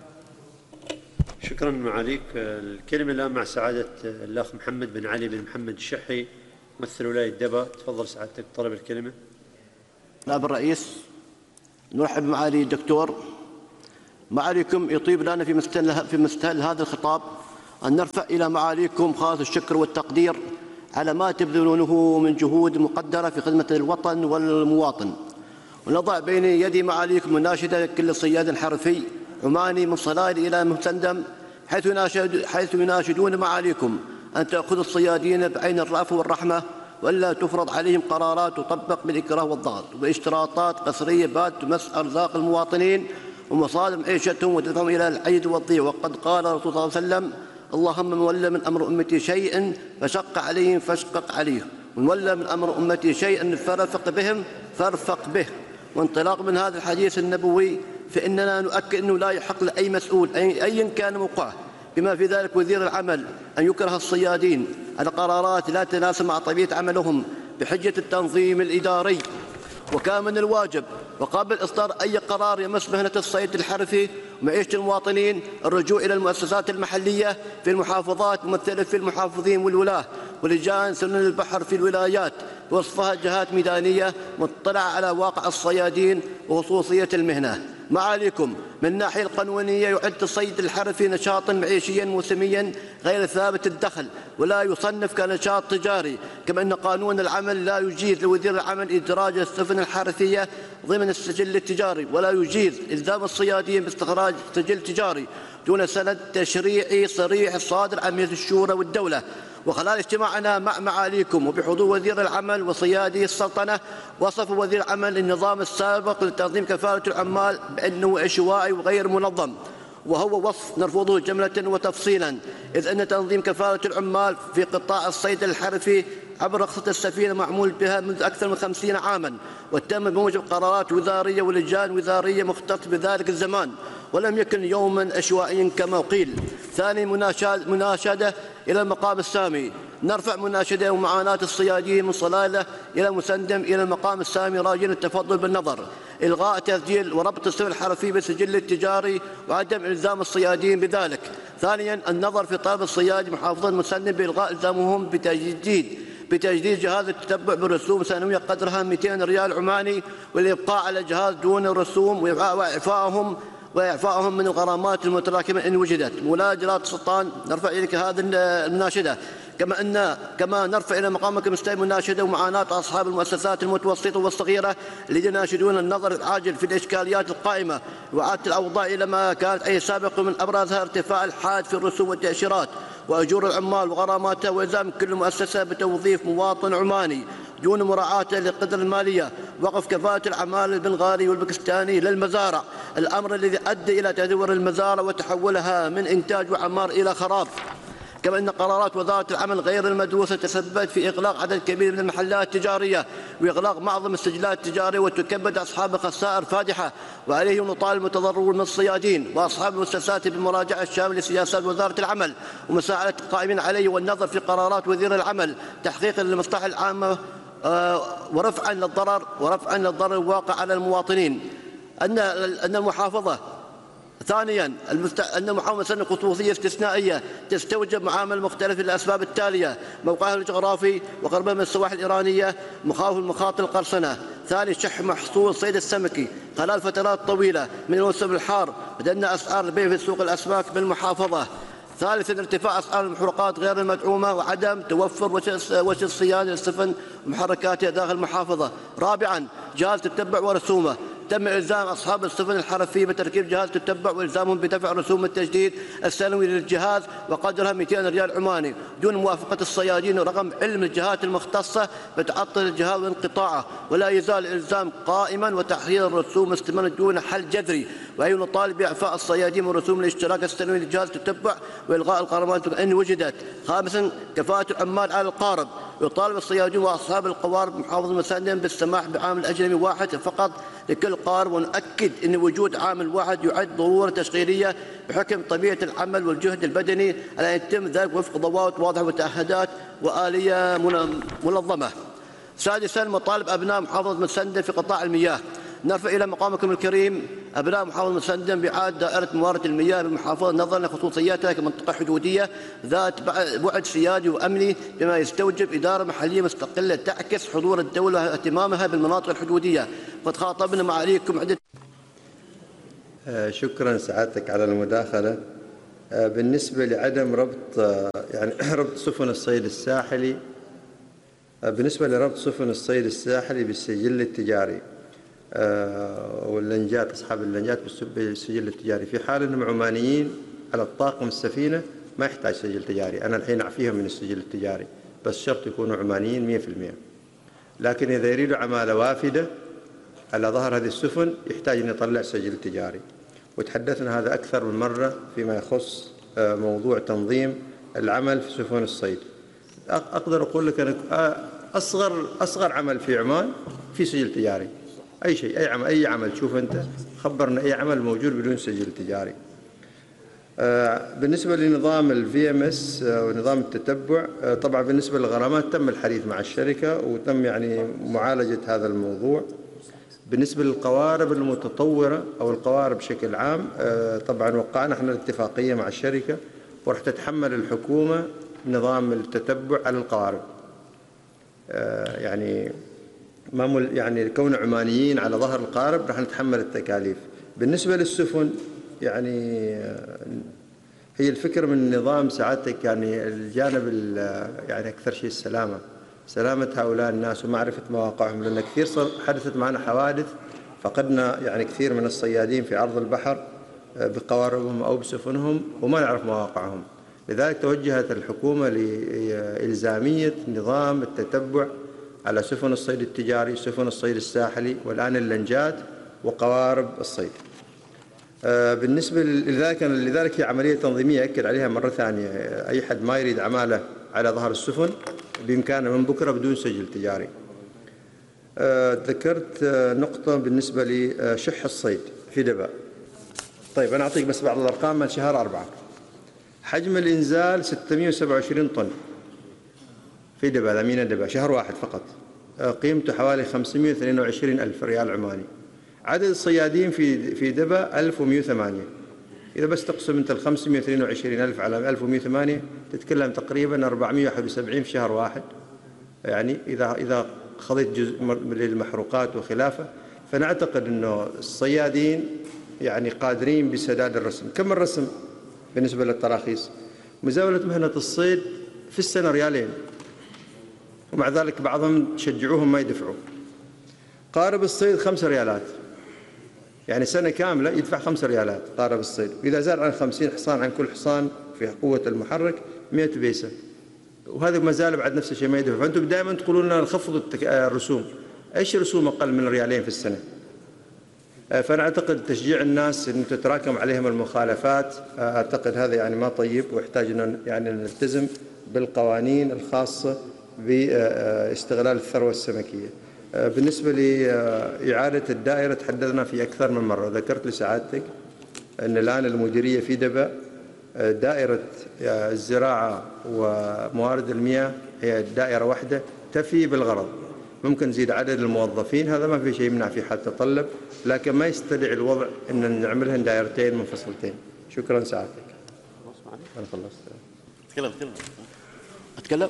شكرا معاليك. الكلمة الآن مع سعادة الأخ محمد بن علي بن محمد الشحي ممثل ولاية دبا. تفضل سعادتك طلب الكلمة. نائب الرئيس، نرحب بمعالي الدكتور. معاليكم يطيب لنا في مستهل في مستهل هذا الخطاب أن نرفع إلى معاليكم خالص الشكر والتقدير على ما تبذلونه من جهود مقدرة في خدمة الوطن والمواطن، ونضع بين يدي معاليكم مناشدة كل صياد حرفي عماني من صلال إلى مسندم، حيث يناشد حيث يناشدون معاليكم أن تأخذوا الصيادين بعين الرأفة والرحمة، ولا تفرض عليهم قرارات تطبق بالإكراه والضغط واشتراطات قسرية بات تمس أرزاق المواطنين ومصادر معيشتهم وتدفعهم إلى العيد والضيق. وقد قال الرسول صلى الله عليه وسلم: اللهم من ولى من أمر أمتي شيئا فشق عليهم فاشقق عليه، ومن ولى من أمر أمتي شيئا فرفق بهم فارفق به. وانطلاق من هذا الحديث النبوي فإننا نؤكد أنه لا يحق لأي مسؤول أيا كان موقعه بما في ذلك وزير العمل أن يكره الصيادين على قرارات لا تتناسب مع طبيعة عملهم بحجة التنظيم الإداري. وكان من الواجب وقبل إصدار أي قرار يمس مهنة الصيد الحرفي ومعيشة المواطنين الرجوع إلى المؤسسات المحلية في المحافظات ممثلة في المحافظين والولاة ولجان سنن البحر في الولايات، وصفها جهات ميدانية مطلعة على واقع الصيادين وخصوصية المهنة. معاليكم من الناحية القانونية يعد الصيد الحرفي نشاطا معيشيا موسميا غير ثابت الدخل ولا يصنف كنشاط تجاري، كما أن قانون العمل لا يجيز لوزير العمل إدراج السفن الحرفية ضمن السجل التجاري، ولا يجيز إلزام الصيادين باستخراج سجل تجاري دون سند تشريعي صريح صادر عن مجلس الشورى والدولة. وخلال اجتماعنا مع معاليكم وبحضور وزير العمل وصيادي السلطنة، وصف وزير العمل النظام السابق لتنظيم كفالة العمال بأنه عشوائي وغير منظم، وهو وصف نرفضه جملة وتفصيلا، إذ أن تنظيم كفالة العمال في قطاع الصيد الحرفي عبر رخصة السفينة معمول بها منذ أكثر من خمسين عاما، وتم بموجب قرارات وزارية ولجان وزارية مختصة بذلك الزمان، ولم يكن يوما عشوائيا كما قيل. ثاني مناشدة إلى المقام السامي، نرفع مناشدة ومعاناة الصيادين من صلالة إلى مسندم إلى المقام السامي راجين التفضل بالنظر، إلغاء تسجيل وربط السفن الحرفي بالسجل التجاري وعدم إلزام الصيادين بذلك. ثانيا النظر في طلب الصياد محافظة مسندم بإلغاء إلزامهم بتجديد بتجديد جهاز التتبع برسوم سنوية قدرها مئتين ريال عماني، والإبقاء على الجهاز دون الرسوم وإعفائهم وإعفائهم من الغرامات المتراكمة إن وجدت. ولاية جلالة السلطان نرفع إليك هذه المناشدة، كما أن كما نرفع إلى مقامك مستوى مناشدة ومعاناة أصحاب المؤسسات المتوسطة والصغيرة الذين يناشدون النظر العاجل في الإشكاليات القائمة وإعادة الأوضاع إلى ما كانت أي سابق، من أبرزها ارتفاع الحاد في الرسوم والتأشيرات وأجور العمال وغراماتها، وإلزام كل مؤسسة بتوظيف مواطن عماني دون مراعاة للقدرة المالية، وقف كفاءة العمال البنغالي والباكستاني للمزارع، الأمر الذي أدى إلى تدهور المزارع وتحولها من إنتاج وعمار إلى خراب. كما أن قرارات وزارة العمل غير المدروسة تسببت في إغلاق عدد كبير من المحلات التجارية وإغلاق معظم السجلات التجارية، وتكبد أصحاب خسائر فادحة، وعليه نطالب المتضررون من الصيادين وأصحاب المؤسسات بالمراجعة الشاملة لسياسات وزارة العمل ومساعدة القائمين عليه والنظر في قرارات وزير العمل تحقيقا للمصلحة العامة ورفعا للضرر ورفعا للضرر الواقع على المواطنين. أن أن المحافظة ثانيا أن المحافظة سنة خصوصية استثنائية تستوجب معاملة مختلفة للأسباب التالية: موقعها الجغرافي وقربها من السواحل الإيرانية، مخاوف المخاطر القرصنة. ثاني شح محصول الصيد السمكي خلال فترات طويلة من الموسم الحار، لأن أسعار البيع في سوق الأسماك بالمحافظة. ثالثا ارتفاع أسعار المحروقات غير المدعومة وعدم توفر وجه الصيانة للسفن ومحركاتها داخل المحافظة. رابعا جهاز تتبع ورسومه، تم إلزام أصحاب السفن الحرفية بتركيب جهاز تتبع وإلزامهم بدفع رسوم التجديد السنوي للجهاز وقدرها مئتين ريال عماني دون موافقة الصيادين، رغم علم الجهات المختصة بتعطل الجهاز وانقطاعه، ولا يزال الإلزام قائما وتحرير الرسوم مستمر دون حل جذري. وأي نطالب بإعفاء الصيادين من رسوم الاشتراك السنوي للجهاز التتبع وإلغاء الغرامات إن وجدت. خامسا كفاءة العمال على القارب، يطالب الصيادين وأصحاب القوارب محافظة مسندم بالسماح بعامل أجنبي واحد فقط لكل قارب، ونؤكد أن وجود عامل واحد يعد ضرورة تشغيلية بحكم طبيعة العمل والجهد البدني، على أن يتم ذلك وفق ضوابط واضحة وتعهدات وآلية منظمة. سادسا مطالب أبناء محافظة مسندم في قطاع المياه، نرفع إلى مقامكم الكريم أبناء محافظة مسندم بإعادة دائرة موارد المياه بالمحافظة نظرا لخصوصياتها كمنطقة حدودية ذات بعد سيادي وأمني، بما يستوجب إدارة محلية مستقلة تعكس حضور الدولة واهتمامها بالمناطق الحدودية. قد خاطبنا معاليكم عدة. شكرا سعادتك على المداخلة. بالنسبة لعدم ربط يعني ربط سفن الصيد الساحلي بالنسبة لربط سفن الصيد الساحلي بالسجل التجاري واللنجات أصحاب اللنجات بالسجل التجاري، في حال أنهم عمانيين على الطاقم السفينة ما يحتاج سجل تجاري. أنا الحين أعفيهم من السجل التجاري، بس شرط يكونوا عمانيين مئة بالمئة. لكن إذا يريدوا عمالة وافدة على ظهر هذه السفن يحتاج أن يطلع سجل تجاري، وتحدثنا هذا أكثر من مرة فيما يخص موضوع تنظيم العمل في سفن الصيد. أقدر أقول لك أن أصغر أصغر عمل في عمان في سجل تجاري، أي شيء أي عمل أي عمل تشوف أنت خبرنا أي عمل موجود بدون سجل تجاري. بالنسبة لنظام الفي ام اس ونظام التتبع، طبعا بالنسبة للغرامات تم الحديث مع الشركة وتم يعني معالجة هذا الموضوع. بالنسبة للقوارب المتطورة أو القوارب بشكل عام، طبعا وقعنا احنا الاتفاقية مع الشركة ورح تتحمل الحكومة نظام التتبع على القوارب. يعني ما يعني كون عمانيين على ظهر القارب راح نتحمل التكاليف. بالنسبة للسفن يعني هي الفكرة من نظام سعادتك يعني الجانب يعني أكثر شيء السلامة، سلامة هؤلاء الناس ومعرفة مواقعهم، لأن كثير حدثت معنا حوادث فقدنا يعني كثير من الصيادين في عرض البحر بقواربهم أو بسفنهم وما نعرف مواقعهم. لذلك توجهت الحكومة لإلزامية نظام التتبع على سفن الصيد التجاري، سفن الصيد الساحلي، والآن اللنجات وقوارب الصيد. بالنسبة لذلك لذلك هي عملية تنظيمية أكد عليها مرة ثانية. أي حد ما يريد عمالة على ظهر السفن بإمكانه من بكرة بدون سجل تجاري. ذكرت نقطة بالنسبة لشح الصيد في دبا. طيب أنا أعطيك بس بعض الأرقام من شهر أربعة. حجم الإنزال ستمئة وسبعة وعشرين طن في دبا لمينا دبا شهر واحد فقط، قيمته حوالي خمسمئة واثنين وعشرين ألف ريال عماني. عدد الصيادين في في دبا ألف ومئة وثمانية. إذا بس تقسم أنت ال خمسمئة واثنين وعشرين ألف على ألف ومئة وثمانية تتكلم تقريبا أربعمئة وواحد وسبعين في شهر واحد. يعني إذا إذا خذيت جزء للمحروقات وخلافه، فنعتقد أنه الصيادين يعني قادرين بسداد الرسم. كم الرسم بالنسبة للتراخيص؟ مزاولة مهنة الصيد في السنة ريالين، ومع ذلك بعضهم شجعوهم ما يدفعوا. قارب الصيد خمس ريالات، يعني سنة كاملة يدفع خمس ريالات قارب الصيد، وإذا زاد عن خمسين حصان عن كل حصان في قوة المحرك مئة بيسة، وهذا ما زال بعد نفس الشيء ما يدفع. فأنتم دائما تقولون لنا نخفض الرسوم، إيش رسوم أقل من ريالين في السنة؟ فأنا أعتقد تشجيع الناس أن تتراكم عليهم المخالفات، أعتقد هذا يعني ما طيب، ويحتاج أن يعني نلتزم بالقوانين الخاصة باستغلال الثروة السمكية. بالنسبة لإعادة الدائرة تحدثنا في أكثر من مرة، ذكرت لسعادتك أن الآن المديرية في دبا دائرة الزراعة وموارد المياه هي دائرة واحدة تفي بالغرض. ممكن نزيد عدد الموظفين، هذا ما في شيء يمنع في حال تطلب، لكن ما يستدعي الوضع أن نعملهن دائرتين منفصلتين. شكرا سعادتك. أنا خلصت. أتكلم أتكلم أتكلم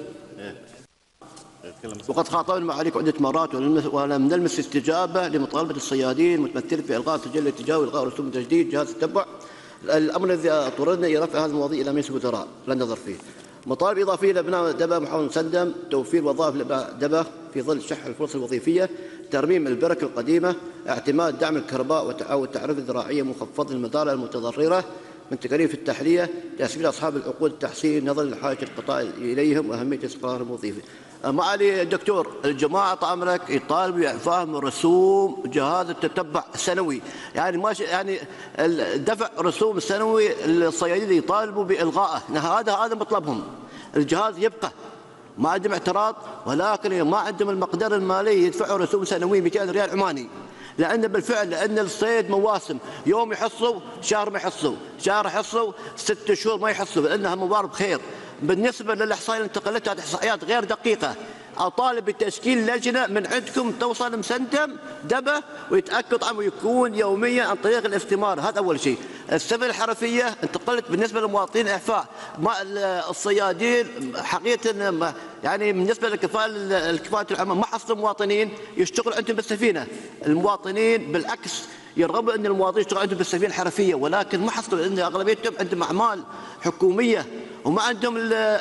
وقد خاطبنا معاليك عدة مرات ولم نلمس استجابة لمطالبة الصيادين المتمثلة في إلغاء سجل التجاري وإلغاء رسوم تجديد جهاز التتبع. الأمر الذي اضطررنا إلى رفع هذه المواضيع إلى مجلس الوزراء لا نظر فيه. مطالب إضافية لأبناء دبا محافظة مسندم: توفير وظائف لأبناء دبا في ظل شح الفرص الوظيفية، ترميم البركة القديمة، اعتماد دعم الكهرباء والتعريف الزراعية مخفض المزارع المتضررة من تكاليف التحلية، تسهيل أصحاب العقود التحصيل نظرا لحاجة القطاع إليهم وأهمية استقرار الوظيفي. معالي الدكتور، الجماعة طامرك يطالبوا بإعفاء رسوم جهاز التتبع السنوي، يعني ماشي يعني دفع رسوم السنوي الصيادين يطالبوا بإلغائه، هذا هذا مطلبهم. الجهاز يبقى، ما عندهم اعتراض، ولكن ما عندهم المقدرة المالية يدفعوا رسوم سنوية مئتين ريال عماني، لأن بالفعل لأن الصيد مواسم، يوم يحصوا شهر ما يحصوا، شهر يحصوا ست شهور ما يحصوا، لأنها موارد خير. بالنسبة للإحصائيات اللي انتقلتها إحصائيات غير دقيقة، اطالب بتشكيل لجنه من عندكم توصل مسندم دبه ويتاكد طبعا ويكون يوميا عن طريق الاستماره. هذا اول شيء. السفن الحرفيه انتقلت بالنسبه للمواطنين اعفاء، مع الصيادين حقيقه يعني بالنسبه للكفاءه الكفاءه العامه ما حصلوا مواطنين يشتغلوا عندهم بالسفينه، المواطنين بالعكس يرغبوا ان المواطنين يشتغلوا عندهم بالسفينه الحرفيه، ولكن ما حصلوا لان اغلبيتهم عندهم اعمال حكوميه وما عندهم